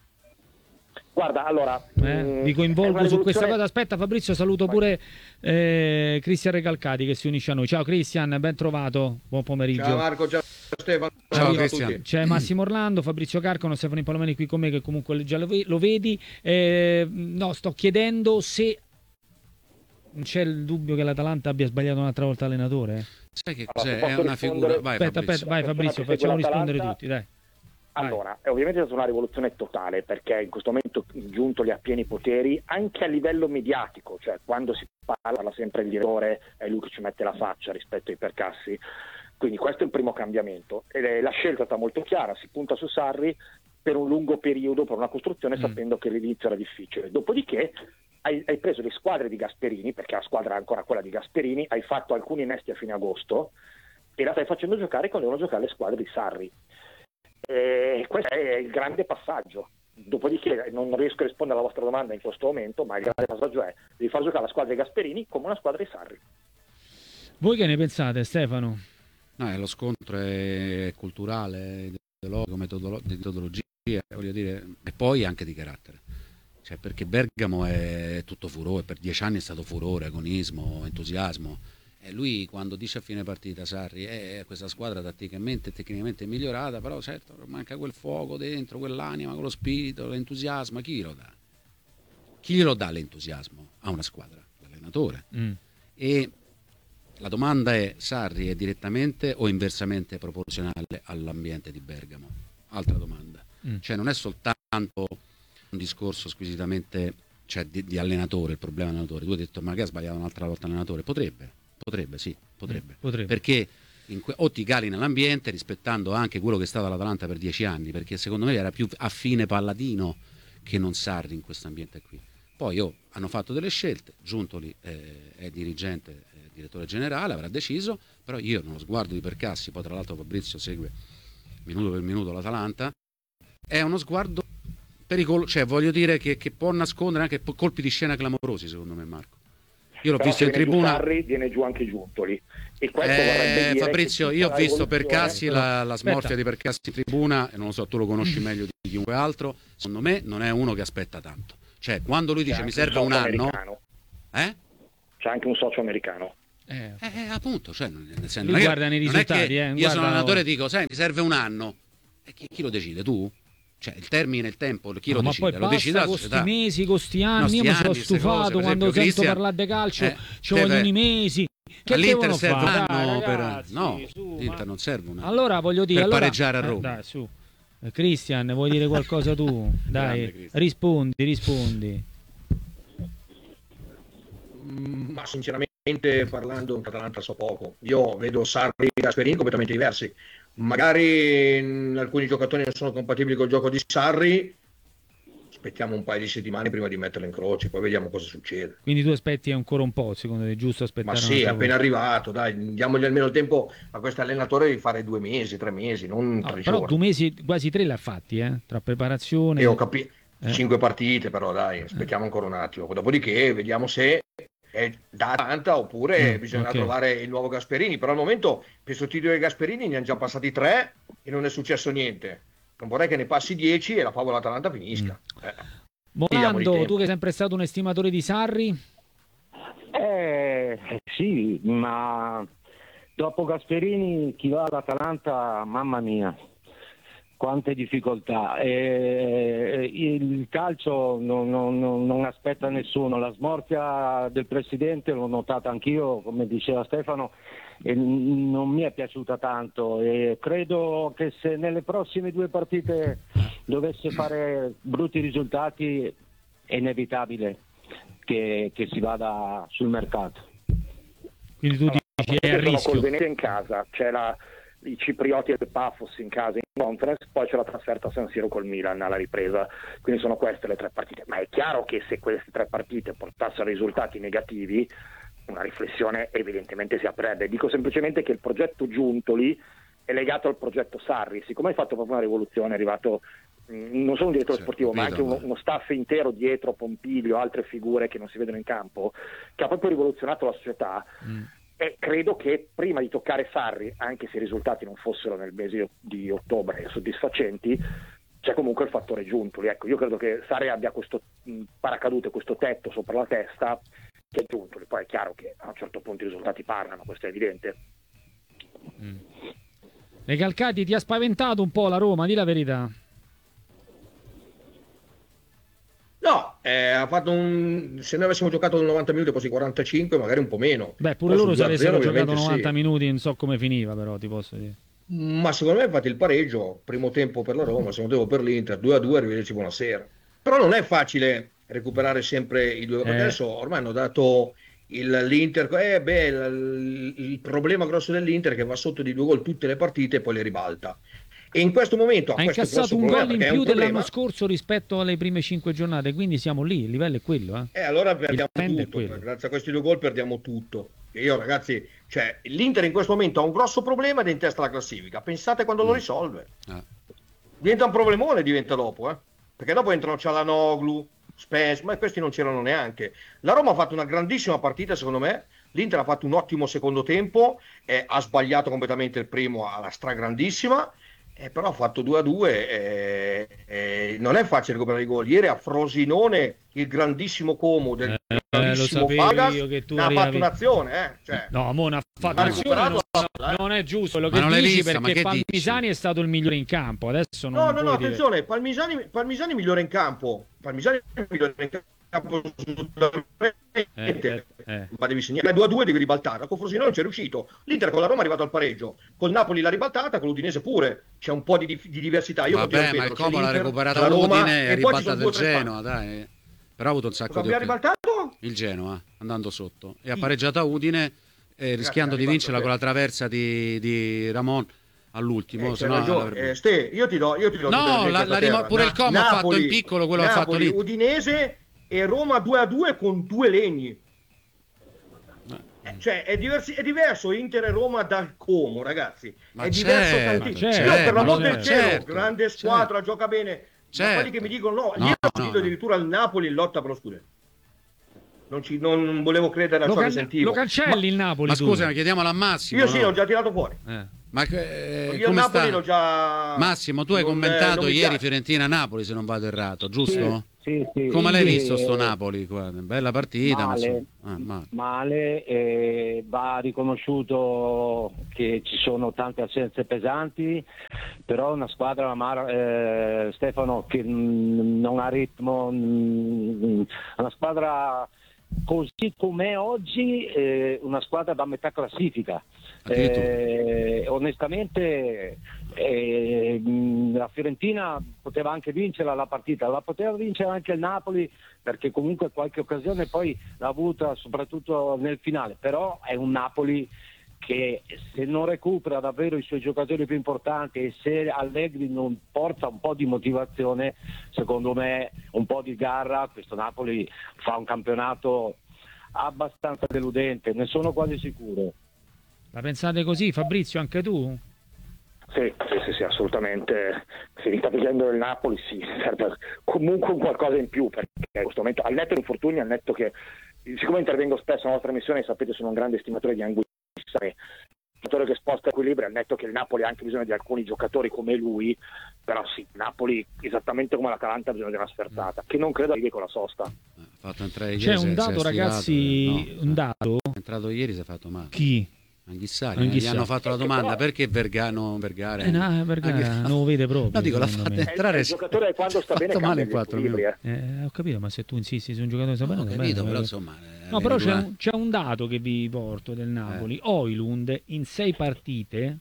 Guarda, allora
vi coinvolgo su questa cosa. Aspetta Fabrizio, saluto pure Cristian Recalcati che si unisce a noi. Ciao Cristian, ben trovato, buon pomeriggio.
Ciao Marco, ciao Stefano.
Ciao Cristian. C'è Massimo Orlando, Fabrizio Carcano, Stefano Palomeni qui con me, che comunque già lo vedi. No, sto chiedendo se non c'è il dubbio che l'Atalanta abbia sbagliato un'altra volta allenatore.
Sai che cos'è? È una figura. Vai,
vai Fabrizio, facciamo rispondere tutti, dai.
Allora, ovviamente è stata una rivoluzione totale, perché in questo momento Giuntoli ha pieni poteri anche a livello mediatico, cioè quando si parla sempre il direttore è lui che ci mette la faccia rispetto ai percassi. Quindi questo è il primo cambiamento, e la scelta è stata molto chiara, si punta su Sarri per un lungo periodo, per una costruzione, sapendo che l'inizio era difficile. Dopodiché hai preso le squadre di Gasperini, perché la squadra è ancora quella di Gasperini, hai fatto alcuni innesti a fine agosto e la stai facendo giocare quando devono giocare le squadre di Sarri. Questo è il grande passaggio. Dopodiché non riesco a rispondere alla vostra domanda in questo momento, ma il grande passaggio è di far giocare la squadra di Gasperini come una squadra di Sarri.
Voi che ne pensate, Stefano?
No, lo scontro è culturale, ideologico, di metodologia, voglio dire, e poi anche di carattere. Cioè, perché Bergamo è tutto furore, per 10 anni è stato furore, agonismo, entusiasmo. E lui quando dice a fine partita, Sarri, questa squadra tatticamente e tecnicamente è migliorata, però certo manca quel fuoco dentro, quell'anima, quello spirito, l'entusiasmo. Chi glielo dà? Chi glielo dà l'entusiasmo a una squadra? L'allenatore. E la domanda è: Sarri è direttamente o inversamente proporzionale all'ambiente di Bergamo? Altra domanda. Cioè non è soltanto un discorso squisitamente, cioè, di allenatore, il problema allenatore. Tu hai detto magari ha sbagliato un'altra volta allenatore, potrebbe, sì, potrebbe. Perché o ti cali nell'ambiente rispettando anche quello che è stato l'Atalanta per 10 anni, perché secondo me era più affine Palladino che non Sarri in questo ambiente qui. Poi hanno fatto delle scelte, Giuntoli è dirigente, direttore generale, avrà deciso, però io nello sguardo di Percassi, poi tra l'altro Fabrizio segue minuto per minuto l'Atalanta, è uno sguardo pericoloso, cioè voglio dire che può nascondere anche colpi di scena clamorosi, secondo me, Marco. Io l'ho visto in tribuna.
Sarri, viene giù anche Giuntoli. E questo vorrebbe dire
Fabrizio, io ho visto Percassi, la smorfia di Percassi in tribuna, e non lo so, tu lo conosci meglio di chiunque altro. Secondo me non è uno che aspetta tanto. Cioè, quando lui dice mi serve un anno,
c'è anche un socio americano.
Appunto, cioè, nel senso,
lui guarda nei risultati.
Io sono allenatore e dico, sai, mi serve un anno. E chi lo decide? Tu? Cioè, il termine, il tempo, chi lo decide?
Ma
lo decide
con sti mesi, con sti anni, io mi sono stufato cose, quando sento parlare di calcio, ci vogliono i mesi. Che
all'Inter serve un anno
ragazzi,
no, l'Inter non serve un anno.
Allora voglio dire,
per pareggiare a Roma.
Dai, su. Christian, vuoi dire qualcosa tu? Dai, rispondi.
Ma sinceramente parlando, in Atalanta so poco. Io vedo Sarri e Gasperini completamente diversi. Magari alcuni giocatori non sono compatibili col gioco di Sarri. Aspettiamo un paio di settimane prima di metterlo in croce, poi vediamo cosa succede.
Quindi tu aspetti ancora un po', secondo te è giusto aspettare?
Ma sì, è appena arrivato, dai, diamogli almeno il tempo a questo allenatore di fare 2 mesi, 3 mesi, non 3
però
giorni.
2 mesi, quasi 3 l'ha fatti, tra preparazione.
E ho capito, 5 partite, però dai, aspettiamo ancora un attimo. Dopodiché vediamo se è da Atalanta oppure bisogna trovare il nuovo Gasperini. Però al momento per sostituire Gasperini ne hanno già passati 3 e non è successo niente. Non vorrei che ne passi 10 e la favola Atalanta finisca.
Morando, tu che sei sempre stato un estimatore di Sarri?
Sì, ma dopo Gasperini chi va all'Atalanta, mamma mia, quante difficoltà. Il calcio non aspetta nessuno, la smorfia del presidente l'ho notata anch'io, come diceva Stefano, e non mi è piaciuta tanto, e credo che se nelle prossime 2 partite dovesse fare brutti risultati è inevitabile che si vada sul mercato.
Quindi tu dici è a rischio.
Col Venezia in casa, c'è i ciprioti del Pafos in casa in conference, poi c'è la trasferta a San Siro col Milan alla ripresa, quindi sono queste le 3 partite. Ma è chiaro che se queste 3 partite portassero risultati negativi, una riflessione evidentemente si aprirebbe. Dico semplicemente che il progetto Giuntoli è legato al progetto Sarri. Siccome hai fatto proprio una rivoluzione, è arrivato non solo un direttore sportivo, ma anche uno staff intero dietro, Pompilio, altre figure che non si vedono in campo, che ha proprio rivoluzionato la società. E credo che prima di toccare Sarri, anche se i risultati non fossero nel mese di ottobre soddisfacenti, c'è comunque il fattore Giuntoli. Ecco, io credo che Sarri abbia questo paracadute, questo tetto sopra la testa, che è Giuntoli. Poi è chiaro che a un certo punto i risultati parlano, questo è evidente.
Recalcati, ti ha spaventato un po' la Roma, di la verità?
No, ha fatto se noi avessimo giocato 90 minuti, poi 45, magari un po' meno.
Beh, pure loro se avessero giocato 90 minuti non so come finiva, però ti posso dire.
Ma secondo me infatti il pareggio, primo tempo per la Roma, secondo tempo per l'Inter, 2-2, arrivederci, buonasera. Però non è facile recuperare sempre i 2, perché adesso ormai hanno dato l'Inter, il problema grosso dell'Inter è che va sotto di 2 gol tutte le partite e poi le ribalta. E in questo momento
ha incassato un gol in più dell'anno scorso rispetto alle prime 5 giornate, quindi siamo lì, il livello è quello.
Allora perdiamo tutto, grazie a questi 2 gol perdiamo tutto. E io ragazzi, cioè l'Inter in questo momento ha un grosso problema ed è in testa alla classifica, pensate quando lo risolve. Diventa un problemone, diventa dopo, perché dopo entrano Cialanoglu, Spence, ma questi non c'erano neanche. La Roma ha fatto una grandissima partita secondo me, l'Inter ha fatto un ottimo secondo tempo, ha sbagliato completamente il primo alla stragrandissima, però ha fatto 2-2, non è facile recuperare i gol. Ieri a Frosinone il grandissimo Como del grandissimo Pagas ha fatto un'azione,
no, mo ha fatto un'azione, non è giusto quello che dici, perché Palmisani è stato il migliore in campo. Adesso non
no, attenzione, Palmisani migliore in campo, ma devi segnare 2-2, devi ribaltarla. Con Frosinone non c'è riuscito. L'Inter con la Roma è arrivato al pareggio, col Napoli l'ha ribaltata, con l'Udinese pure c'è un po' di diversità. Io
ma il Como l'ha recuperata l'Udine e ha ribaltato il Genoa, dai. Però ha avuto un sacco di
ribaltato
il Genoa andando sotto e ha pareggiato a Udine, rischiando di vincerla con la traversa di Ramon all'ultimo.
Io ti do
pure il Como ha fatto in piccolo quello che ha fatto lì.
Udinese e Roma 2-2 con 2 legni. Cioè è diverso Inter e Roma dal Como, ragazzi.
Ma
è diverso tantissimo. Per l'amor del cielo, grande squadra, gioca bene. Ma quelli che mi dicono no, io ho sentito addirittura il Napoli in lotta per lo scudetto. Non volevo credere a ciò che sentivo.
Lo cancelli il Napoli?
Ma scusa, chiediamolo a Massimo.
Io sì, l'ho già tirato fuori.
Ma
io Napoli l'ho già...
Massimo, tu hai commentato ieri Fiorentina-Napoli, se non vado errato, giusto?
Sì.
Come l'hai visto sto Napoli qua? Bella partita.
Male, va riconosciuto che ci sono tante assenze pesanti, però una squadra, Stefano, che non ha ritmo, una squadra così com'è oggi, una squadra da metà classifica. Onestamente la Fiorentina poteva anche vincerla la partita, la poteva vincere anche il Napoli, perché comunque qualche occasione poi l'ha avuta soprattutto nel finale, però è un Napoli che se non recupera davvero i suoi giocatori più importanti e se Allegri non porta un po' di motivazione, secondo me un po' di garra, questo Napoli fa un campionato abbastanza deludente, ne sono quasi sicuro.
La pensate così, Fabrizio, anche tu?
Sì, assolutamente. Finita vedendo il Napoli, sì, serve comunque un qualcosa in più, perché in questo momento, al netto di infortuni, al netto che, siccome intervengo spesso nella nostra missione, sapete, sono un grande estimatore di Anguissa, giocatore che sposta equilibrio, al netto che il Napoli ha anche bisogno di alcuni giocatori come lui, però sì, Napoli, esattamente come l'Atalanta, ha bisogno di una sferzata, che non credo arrivi con la sosta.
Fatto entrare ieri,
c'è un dato, ragazzi, un dato.
È entrato ieri, si è fatto male.
Chi?
Anghissari. Gli hanno fatto la domanda perché Vergara.
Vergara non lo vede proprio.
No, dico, l'ha fatto entrare.
Il giocatore quando sta bene
male in 4
minuti.
Ho capito, ma se tu insisti su un giocatore sta bene,
ho capito, però insomma.
No, però c'è un dato che vi porto del Napoli. Højlund in 6 partite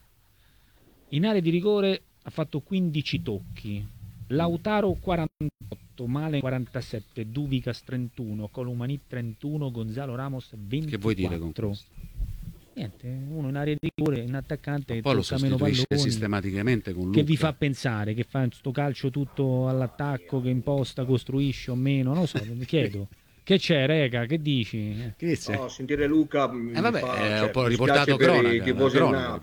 in area di rigore ha fatto 15 tocchi. Lautaro 48, Malen 47, Duvicas 31, Colomani 31, Gonzalo Ramos 24.
Che vuoi dire con questo?
Niente, uno in area di rigore, un attaccante che
poi lo
tocca meno
sostituisce
palloni,
sistematicamente con Luca.
che vi fa pensare che fa sto calcio tutto all'attacco, che imposta, costruisce o meno, non lo so, vi chiedo. Che c'è, Rega? Che dici?
No, sentire Luca
è un po' riportato cronaca.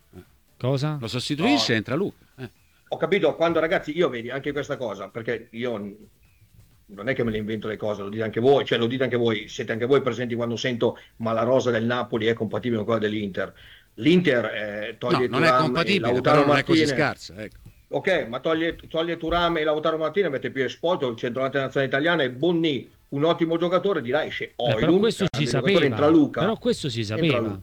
Cosa?
Lo sostituisce e entra Luca.
Ho capito, quando ragazzi, io vedi anche questa cosa, perché io non è che me le invento le cose, lo dite anche voi, siete anche voi presenti quando sento ma la rosa del Napoli è compatibile con quella dell'Inter. L'Inter toglie
non è compatibile, però non è così scarsa, ecco.
Ok, ma toglie Thuram e Lautaro Martinez, mette più Esposito, il centravanti nazionale italiana, e Bonni, un ottimo giocatore, direi esce Højlund,
però questo si sapeva.
Entra Luca.
Però questo si sapeva.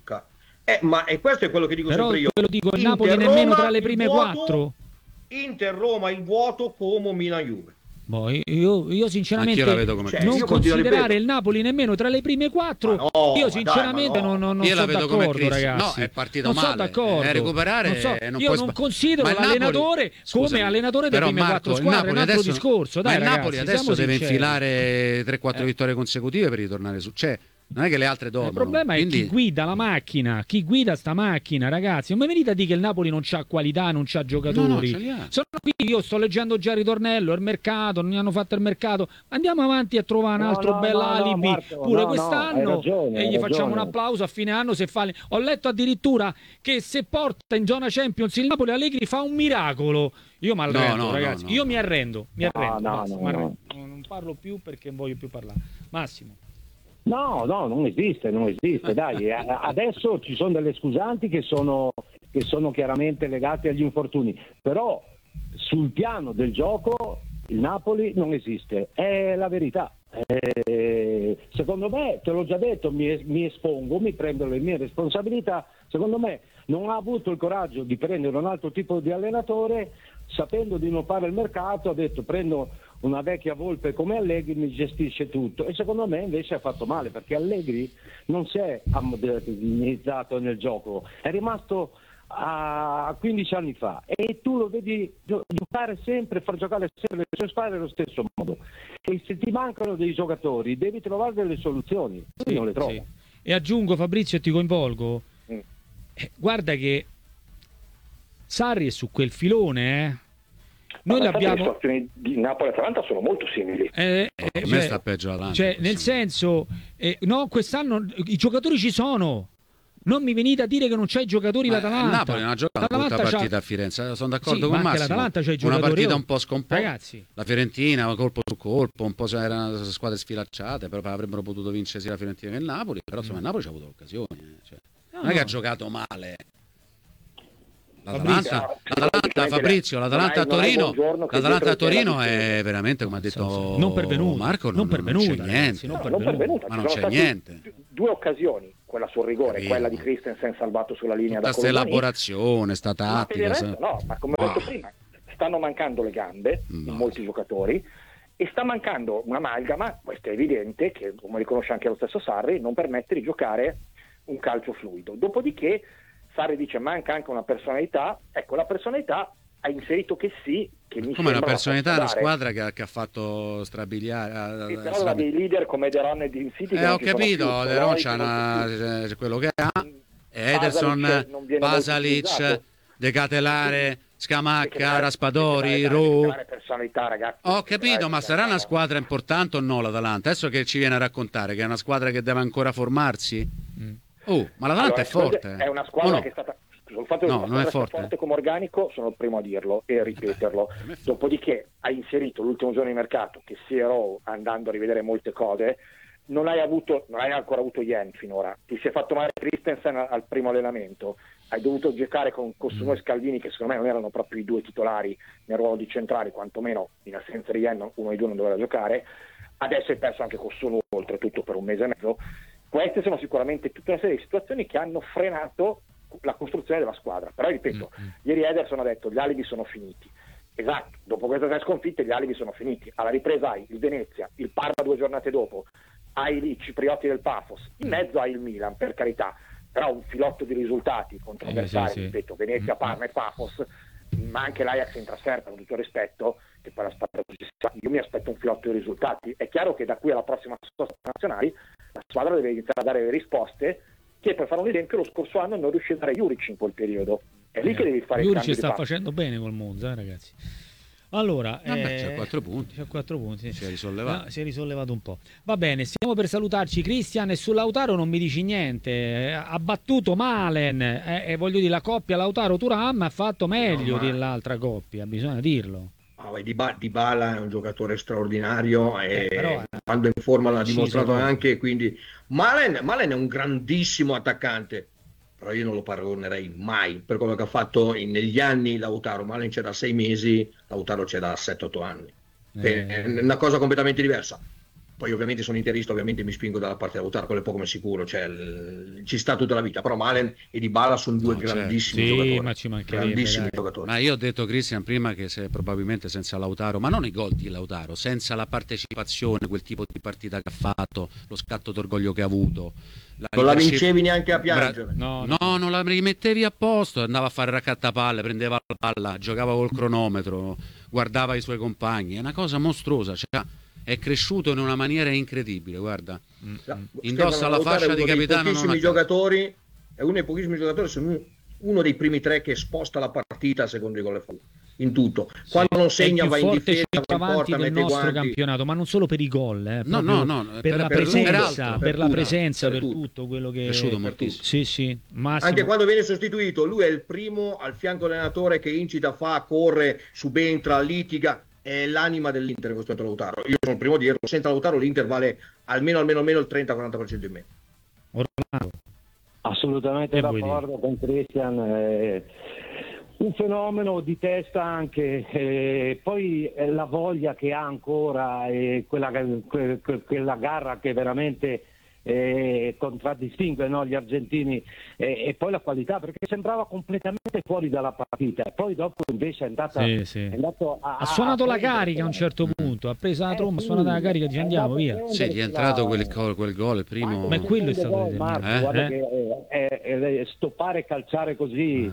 E questo è quello che dico
però
sempre io.
Però dico, il Napoli nemmeno tra le prime 4.
Inter, Roma, il vuoto, Como, Milan, Juve.
Io sinceramente non considerare il Napoli nemmeno tra le prime 4. Io sinceramente non sono d'accordo, ragazzi.
No, è partito
non
male.
Sono d'accordo.
Recuperare.
Io non considero l'allenatore come allenatore delle prime 4 squadre. È un altro discorso. Dai,
il Napoli adesso deve infilare 3-4 vittorie consecutive per ritornare su. Non è che le altre dormono.
Il problema è chi guida la macchina, chi guida sta macchina, ragazzi. Non mi venite a dire che il Napoli non c'ha qualità, non c'ha giocatori. Sono qui, io sto leggendo già il ritornello, il mercato, non hanno fatto il mercato. Andiamo avanti a trovare un altro bel alibi Marco, pure quest'anno e gli facciamo un applauso a fine anno se fa. Ho letto addirittura che se porta in zona Champions il Napoli, Allegri fa un miracolo. Io mi arrendo, ragazzi. Io mi arrendo. Non parlo più perché non voglio più parlare. Massimo.
No, non esiste, dai. Adesso ci sono delle scusanti che sono chiaramente legate agli infortuni, però sul piano del gioco il Napoli non esiste, è la verità. Secondo me, te l'ho già detto, mi espongo, mi prendo le mie responsabilità, secondo me non ha avuto il coraggio di prendere un altro tipo di allenatore, sapendo di non fare il mercato, ha detto prendo una vecchia volpe come Allegri, mi gestisce tutto, e secondo me invece ha fatto male, perché Allegri non si è modernizzato nel gioco, è rimasto a 15 anni fa, e tu lo vedi giocare sempre, far giocare sempre le sue squadre allo stesso modo, e se ti mancano dei giocatori devi trovare delle soluzioni, non le trovo. Sì.
E aggiungo, Fabrizio, e ti coinvolgo, guarda che Sarri è su quel filone,
Noi l'abbiamo... Le situazioni di Napoli e Atalanta sono molto simili.
A me sta peggio l'Atalanta.
Cioè, nel senso, no, quest'anno i giocatori ci sono. Non mi venite a dire che non c'è i giocatori l'Atalanta.
Napoli non ha giocato tutta partita a Firenze, sono d'accordo con Massimo.
L'Atalanta c'ha i giocatori.
Una partita un po' scomposta.
Ragazzi.
La Fiorentina, colpo su colpo, un po' erano squadre sfilacciate, però avrebbero potuto vincere sia la Fiorentina che il Napoli, però insomma il Napoli c'ha avuto l'occasione. Cioè. Non è che ha giocato male. L'Atalanta Fabrizio, l'Atalanta a Torino è veramente, come ha detto
non pervenuto,
Marco, non c'è niente. Ma non c'è niente.
2 occasioni, quella sul rigore, quella di Christensen salvato sulla linea da Colombani.
Questa elaborazione, sta tattica.
Ma come ho detto prima, stanno mancando le gambe in molti giocatori e sta mancando un'amalgama, questo è evidente, che come riconosce anche lo stesso Sarri, non permette di giocare un calcio fluido. Dopodiché Sarri dice manca anche una personalità, ecco la personalità ha inserito che sì, che mi
come una personalità, una squadra che ha fatto strabiliare.
Però aveva dei leader come Deron e Dean City.
Ho capito, Deron c'è quello che ha, Ederson, Pasalic, De Catelare, Scamacca, Raspadori, Ru. Ho capito, ma sarà una squadra importante o no l'Atalanta? Adesso che ci viene a raccontare che è una squadra che deve ancora formarsi? Ma l'Atalanta è forte.
È una squadra che è stata... Sul fatto che non è forte come organico sono il primo a dirlo e a ripeterlo. Dopodiché ha inserito l'ultimo giorno di mercato che Sierra, andando a rivedere molte cose, non hai ancora avuto Yen finora. Ti si è fatto male Christensen al primo allenamento, hai dovuto giocare con Costuno e Scalvini, che secondo me non erano proprio i 2 titolari nel ruolo di centrali, quantomeno in assenza di Yen uno dei 2 non doveva giocare. Adesso hai perso anche Costuno oltretutto per 1 mese e mezzo. Queste sono sicuramente tutta una serie di situazioni che hanno frenato la costruzione della squadra. Però ripeto, ieri Ederson ha detto gli alibi sono finiti. Esatto, dopo queste 3 sconfitte gli alibi sono finiti. Alla ripresa hai il Venezia, il Parma 2 giornate dopo, hai i ciprioti del Pafos, in mezzo hai il Milan, per carità, però un filotto di risultati contro avversari, ripeto, Venezia, Parma e Pafos, ma anche l'Ajax in trasferta, con tutto il rispetto, che poi la squadra io mi aspetto un filotto di risultati. È chiaro che da qui alla prossima sosta nazionali la squadra deve iniziare a dare le risposte, che per fare un esempio lo scorso anno non riuscì a dare Juric in quel periodo. È lì che devi fare il cambio.
Juric sta facendo bene col Monza, ragazzi. Allora,
c'ha 4 punti.
C'ha 4 punti.
Si è risollevato.
Si è risollevato un po'. Va bene, stiamo per salutarci. Cristian, e su Lautaro non mi dici niente. Ha battuto Malen. Voglio dire, la coppia Lautaro-Thuram ha fatto meglio dell'altra coppia, bisogna dirlo.
Dybala è un giocatore straordinario e quando è in forma l'ha dimostrato anche, quindi Malen è un grandissimo attaccante, però io non lo paragonerei mai per quello che ha fatto negli anni Lautaro. Malen c'è da 6 mesi, Lautaro c'è da 7-8 anni, è una cosa completamente diversa. Poi ovviamente sono interista, ovviamente mi spingo dalla parte di Lautaro, quello è poco ma sicuro, cioè ci sta tutta la vita, però Malen e Dybala sono 2 grandissimi giocatori,
ma ci
grandissimi giocatori.
Ma io ho detto, Cristian, prima che probabilmente senza Lautaro, ma non i gol di Lautaro, senza la partecipazione, quel tipo di partita che ha fatto, lo scatto d'orgoglio che ha avuto,
non la vincevi neanche a piangere.
No, non la rimettevi a posto, andava a fare raccattapalle, prendeva la palla, giocava col cronometro, guardava i suoi compagni, è una cosa mostruosa, cioè, è cresciuto in una maniera incredibile, guarda. Indossa la fascia di capitano.
È uno dei pochissimi giocatori, sono uno dei primi 3 che sposta la partita secondo i gol in tutto. Quando non segna va in difesa, va in porta,
del nostro campionato, ma non solo per i gol, per la presenza, per tutto quello che è
cresciuto moltissimo.
Sì,
anche quando viene sostituito, lui è il primo al fianco dell'allenatore che incita, corre, subentra, litiga. È l'anima dell'Inter in questo momento Lautaro. Io sono il primo a dirlo, senza Lautaro l'Inter vale almeno il 30-40% in meno.
Assolutamente d'accordo con Cristian, un fenomeno di testa anche, poi la voglia che ha ancora, quella garra che veramente contraddistingue gli argentini, e poi la qualità, perché sembrava completamente fuori dalla partita, e poi dopo invece è andato
ha suonato la carica a un certo punto, ha preso la tromba, ha suonato la carica, ci andiamo via.
Sì, gli è entrato quel gol, il primo.
Ma quello è stato
guarda che stoppare e calciare così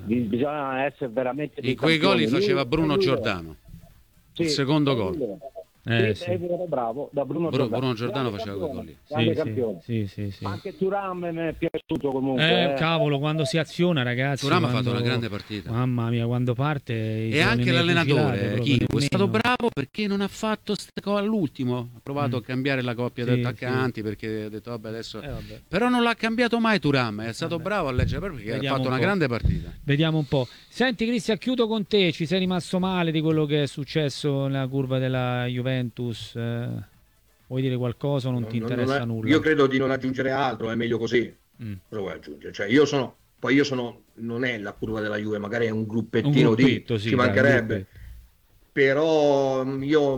bisogna essere veramente
in quei gol li faceva Bruno Giordano, il secondo gol.
Sì. È vero, bravo, da Bruno
Giordano faceva quei gol lì.
Grande campione.
Sì.
Anche Thuram mi è piaciuto comunque.
Cavolo, quando si aziona, ragazzi.
Thuram ha fatto una grande partita.
Mamma mia, quando parte.
E anche l'allenatore Chico è stato bravo perché non ha fatto all'ultimo. Ha provato a cambiare la coppia di attaccanti perché ha detto vabbè adesso. Però non l'ha cambiato mai Thuram. È stato bravo a leggere perché ha fatto una grande partita.
Vediamo un po'. Senti, Cristian, chiudo con te. Ci sei rimasto male di quello che è successo nella curva della Juventus? Vuoi dire qualcosa o non ti interessa nulla?
Io credo di non aggiungere altro, è meglio così. Cosa vuoi aggiungere? Cioè, io sono non è la curva della Juve, magari è un gruppettino ci mancherebbe. Però io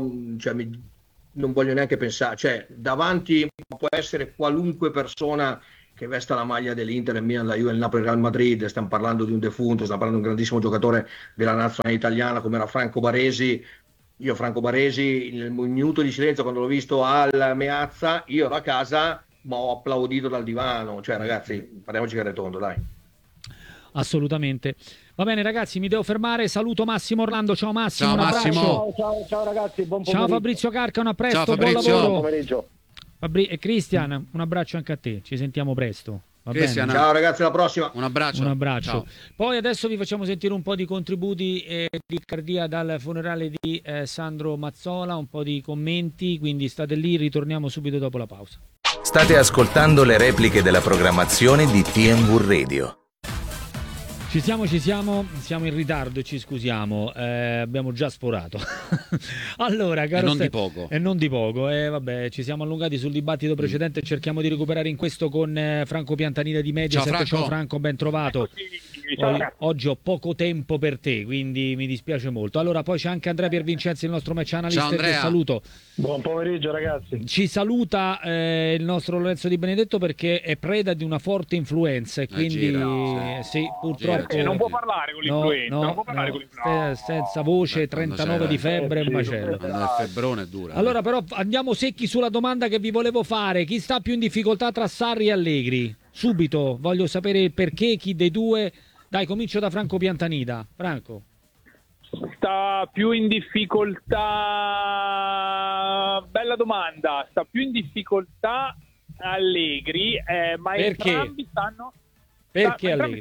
non voglio neanche pensare, cioè davanti può essere qualunque persona che vesta la maglia dell'Inter, il Milan, la Juve, il Napoli, il Real Madrid. Stiamo parlando di un defunto, stiamo parlando di un grandissimo giocatore della nazionale italiana come era Franco Baresi. Io Franco Baresi, nel minuto di silenzio quando l'ho visto al Meazza, io ero a casa ma ho applaudito dal divano. Cioè ragazzi, parliamoci che retondo, dai.
Assolutamente. Va bene ragazzi, mi devo fermare. Saluto Massimo Orlando. Ciao Massimo.
Ciao Massimo.
Ciao ragazzi, buon pomeriggio.
Ciao Fabrizio Carcano, a presto.
Ciao Fabrizio.
Buon lavoro.
Buon pomeriggio.
E Cristian, un abbraccio anche a te. Ci sentiamo presto. Va bene?
Ciao ragazzi, alla prossima.
Un abbraccio.
Ciao. Poi adesso vi facciamo sentire un po' di contributi di cardia dal funerale di Sandro Mazzola, un po' di commenti, quindi state lì, ritorniamo subito dopo la pausa.
State ascoltando le repliche della programmazione di TNV Radio.
Ci siamo in ritardo, ci scusiamo, abbiamo già sporato. Allora, caro
e non di poco.
Vabbè, ci siamo allungati sul dibattito precedente e cerchiamo di recuperare in questo con Franco Piantanida di Mediaset. Ciao Franco, ben trovato. Oggi ho poco tempo per te, quindi mi dispiace molto. Allora, poi c'è anche Andrea Piervincenzi, il nostro match analyst, che saluto.
Buon pomeriggio ragazzi.
Ci saluta il nostro Lorenzo Di Benedetto perché è preda di una forte influenza e quindi sì, purtroppo
non può parlare con l'influenza, non può parlare con l'influenza.
Senza voce, 39 di febbre, un macello.
Il febbrone è dura.
Allora però andiamo secchi sulla domanda che vi volevo fare. Chi sta più in difficoltà tra Sarri e Allegri? Subito, voglio sapere il perché, chi dei due. Dai, comincio da Franco Piantanida. Franco.
Sta più in difficoltà, bella domanda, sta più in difficoltà Allegri, ma
perché?
Entrambi stanno...
Perché Allegri?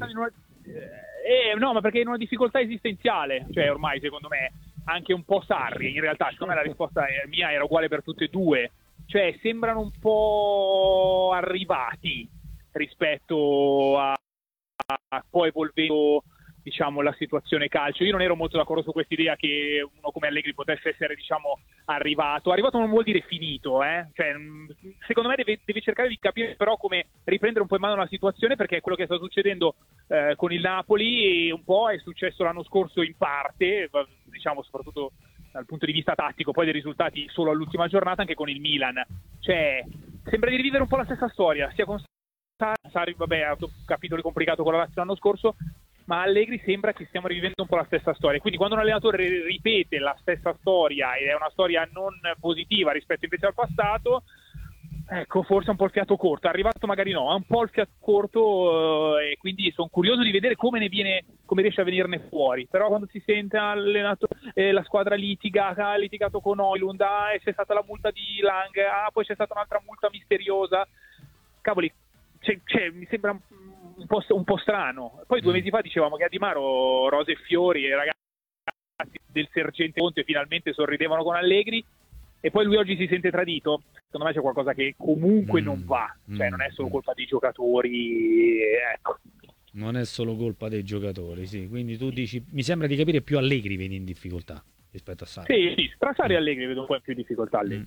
No, ma perché è in una difficoltà esistenziale, cioè ormai secondo me anche un po' Sarri, in realtà secondo me la risposta mia era uguale per tutte e due, cioè sembrano un po' arrivati rispetto a poi evolvendo, diciamo, la situazione calcio. Io non ero molto d'accordo su questa idea che uno come Allegri potesse essere, diciamo, arrivato non vuol dire finito, cioè secondo me deve cercare di capire però come riprendere un po' in mano la situazione, perché è quello che sta succedendo con il Napoli e un po' è successo l'anno scorso in parte, diciamo soprattutto dal punto di vista tattico, poi dei risultati solo all'ultima giornata anche con il Milan, cioè sembra di rivivere un po' la stessa storia, sia con Sarri, vabbè, ha avuto capitoli complicati con la Lazio l'anno scorso, ma Allegri sembra che stiamo rivivendo un po' la stessa storia. Quindi quando un allenatore ripete la stessa storia ed è una storia non positiva rispetto invece al passato, ecco, forse un po' il fiato corto. È arrivato magari no, ha un po' il fiato corto e quindi sono curioso di vedere come riesce a venirne fuori. Però quando si sente allenatore, la squadra ha litigato con Højlund, c'è stata la multa di Lang, poi c'è stata un'altra multa misteriosa. Cavoli, mi sembra un po' strano. Poi 2 mesi fa dicevamo che a Di Maro rose e fiori e i ragazzi del Sergente Conte finalmente sorridevano con Allegri e poi lui oggi si sente tradito. Secondo me c'è qualcosa che comunque non va, cioè non è solo colpa dei giocatori, ecco.
Non è solo colpa dei giocatori, sì. Quindi tu dici, mi sembra di capire, più Allegri vedi in difficoltà rispetto a Sarri.
Sì, tra Sarri e Allegri vedo un po' più difficoltà Allegri.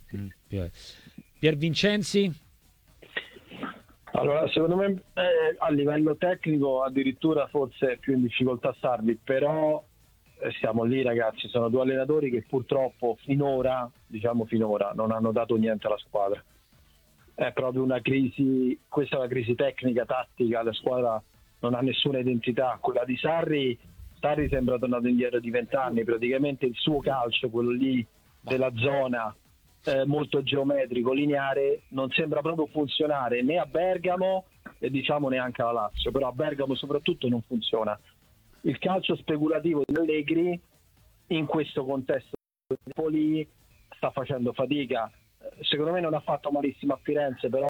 Piervincenzi?
Allora, secondo me a livello tecnico addirittura forse più in difficoltà Sarri, però siamo lì ragazzi, sono 2 allenatori che purtroppo finora non hanno dato niente alla squadra. È proprio una crisi, questa è una crisi tecnica, tattica, la squadra non ha nessuna identità. Quella di Sarri sembra tornato indietro di 20 anni, praticamente il suo calcio, quello lì della zona, molto geometrico, lineare, non sembra proprio funzionare né a Bergamo e diciamo neanche alla Lazio, però a Bergamo soprattutto non funziona. Il calcio speculativo di Allegri in questo contesto di Napoli
sta facendo fatica. Secondo me non ha fatto malissimo a Firenze, però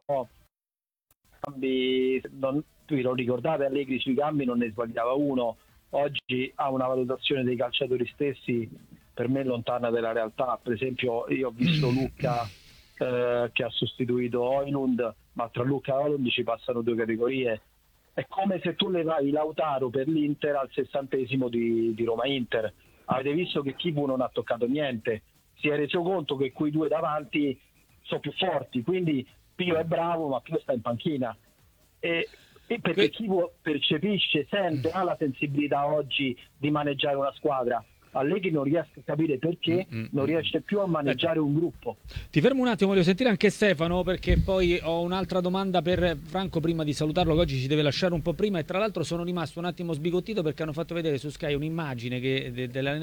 vi lo ricordate, Allegri sui cambi non ne sbagliava uno. Oggi ha una valutazione dei calciatori stessi per me lontana dalla realtà. Per esempio io ho visto Lucca che ha sostituito Højlund, ma tra Lucca e Højlund ci passano 2 categorie. È come se tu levai Lautaro per l'Inter al 60° di Roma-Inter. Avete visto che Chivu non ha toccato niente, si è reso conto che quei 2 davanti sono più forti, quindi Pio è bravo ma Pio sta in panchina, e perché Chivu percepisce, sente, ha la sensibilità oggi di maneggiare una squadra. Allegri non riesco a capire perché non riesce più a maneggiare un gruppo.
Ti fermo un attimo, voglio sentire anche Stefano, perché poi ho un'altra domanda per Franco prima di salutarlo, che oggi ci deve lasciare un po' prima, e tra l'altro sono rimasto un attimo sbigottito perché hanno fatto vedere su Sky un'immagine dell'allenamento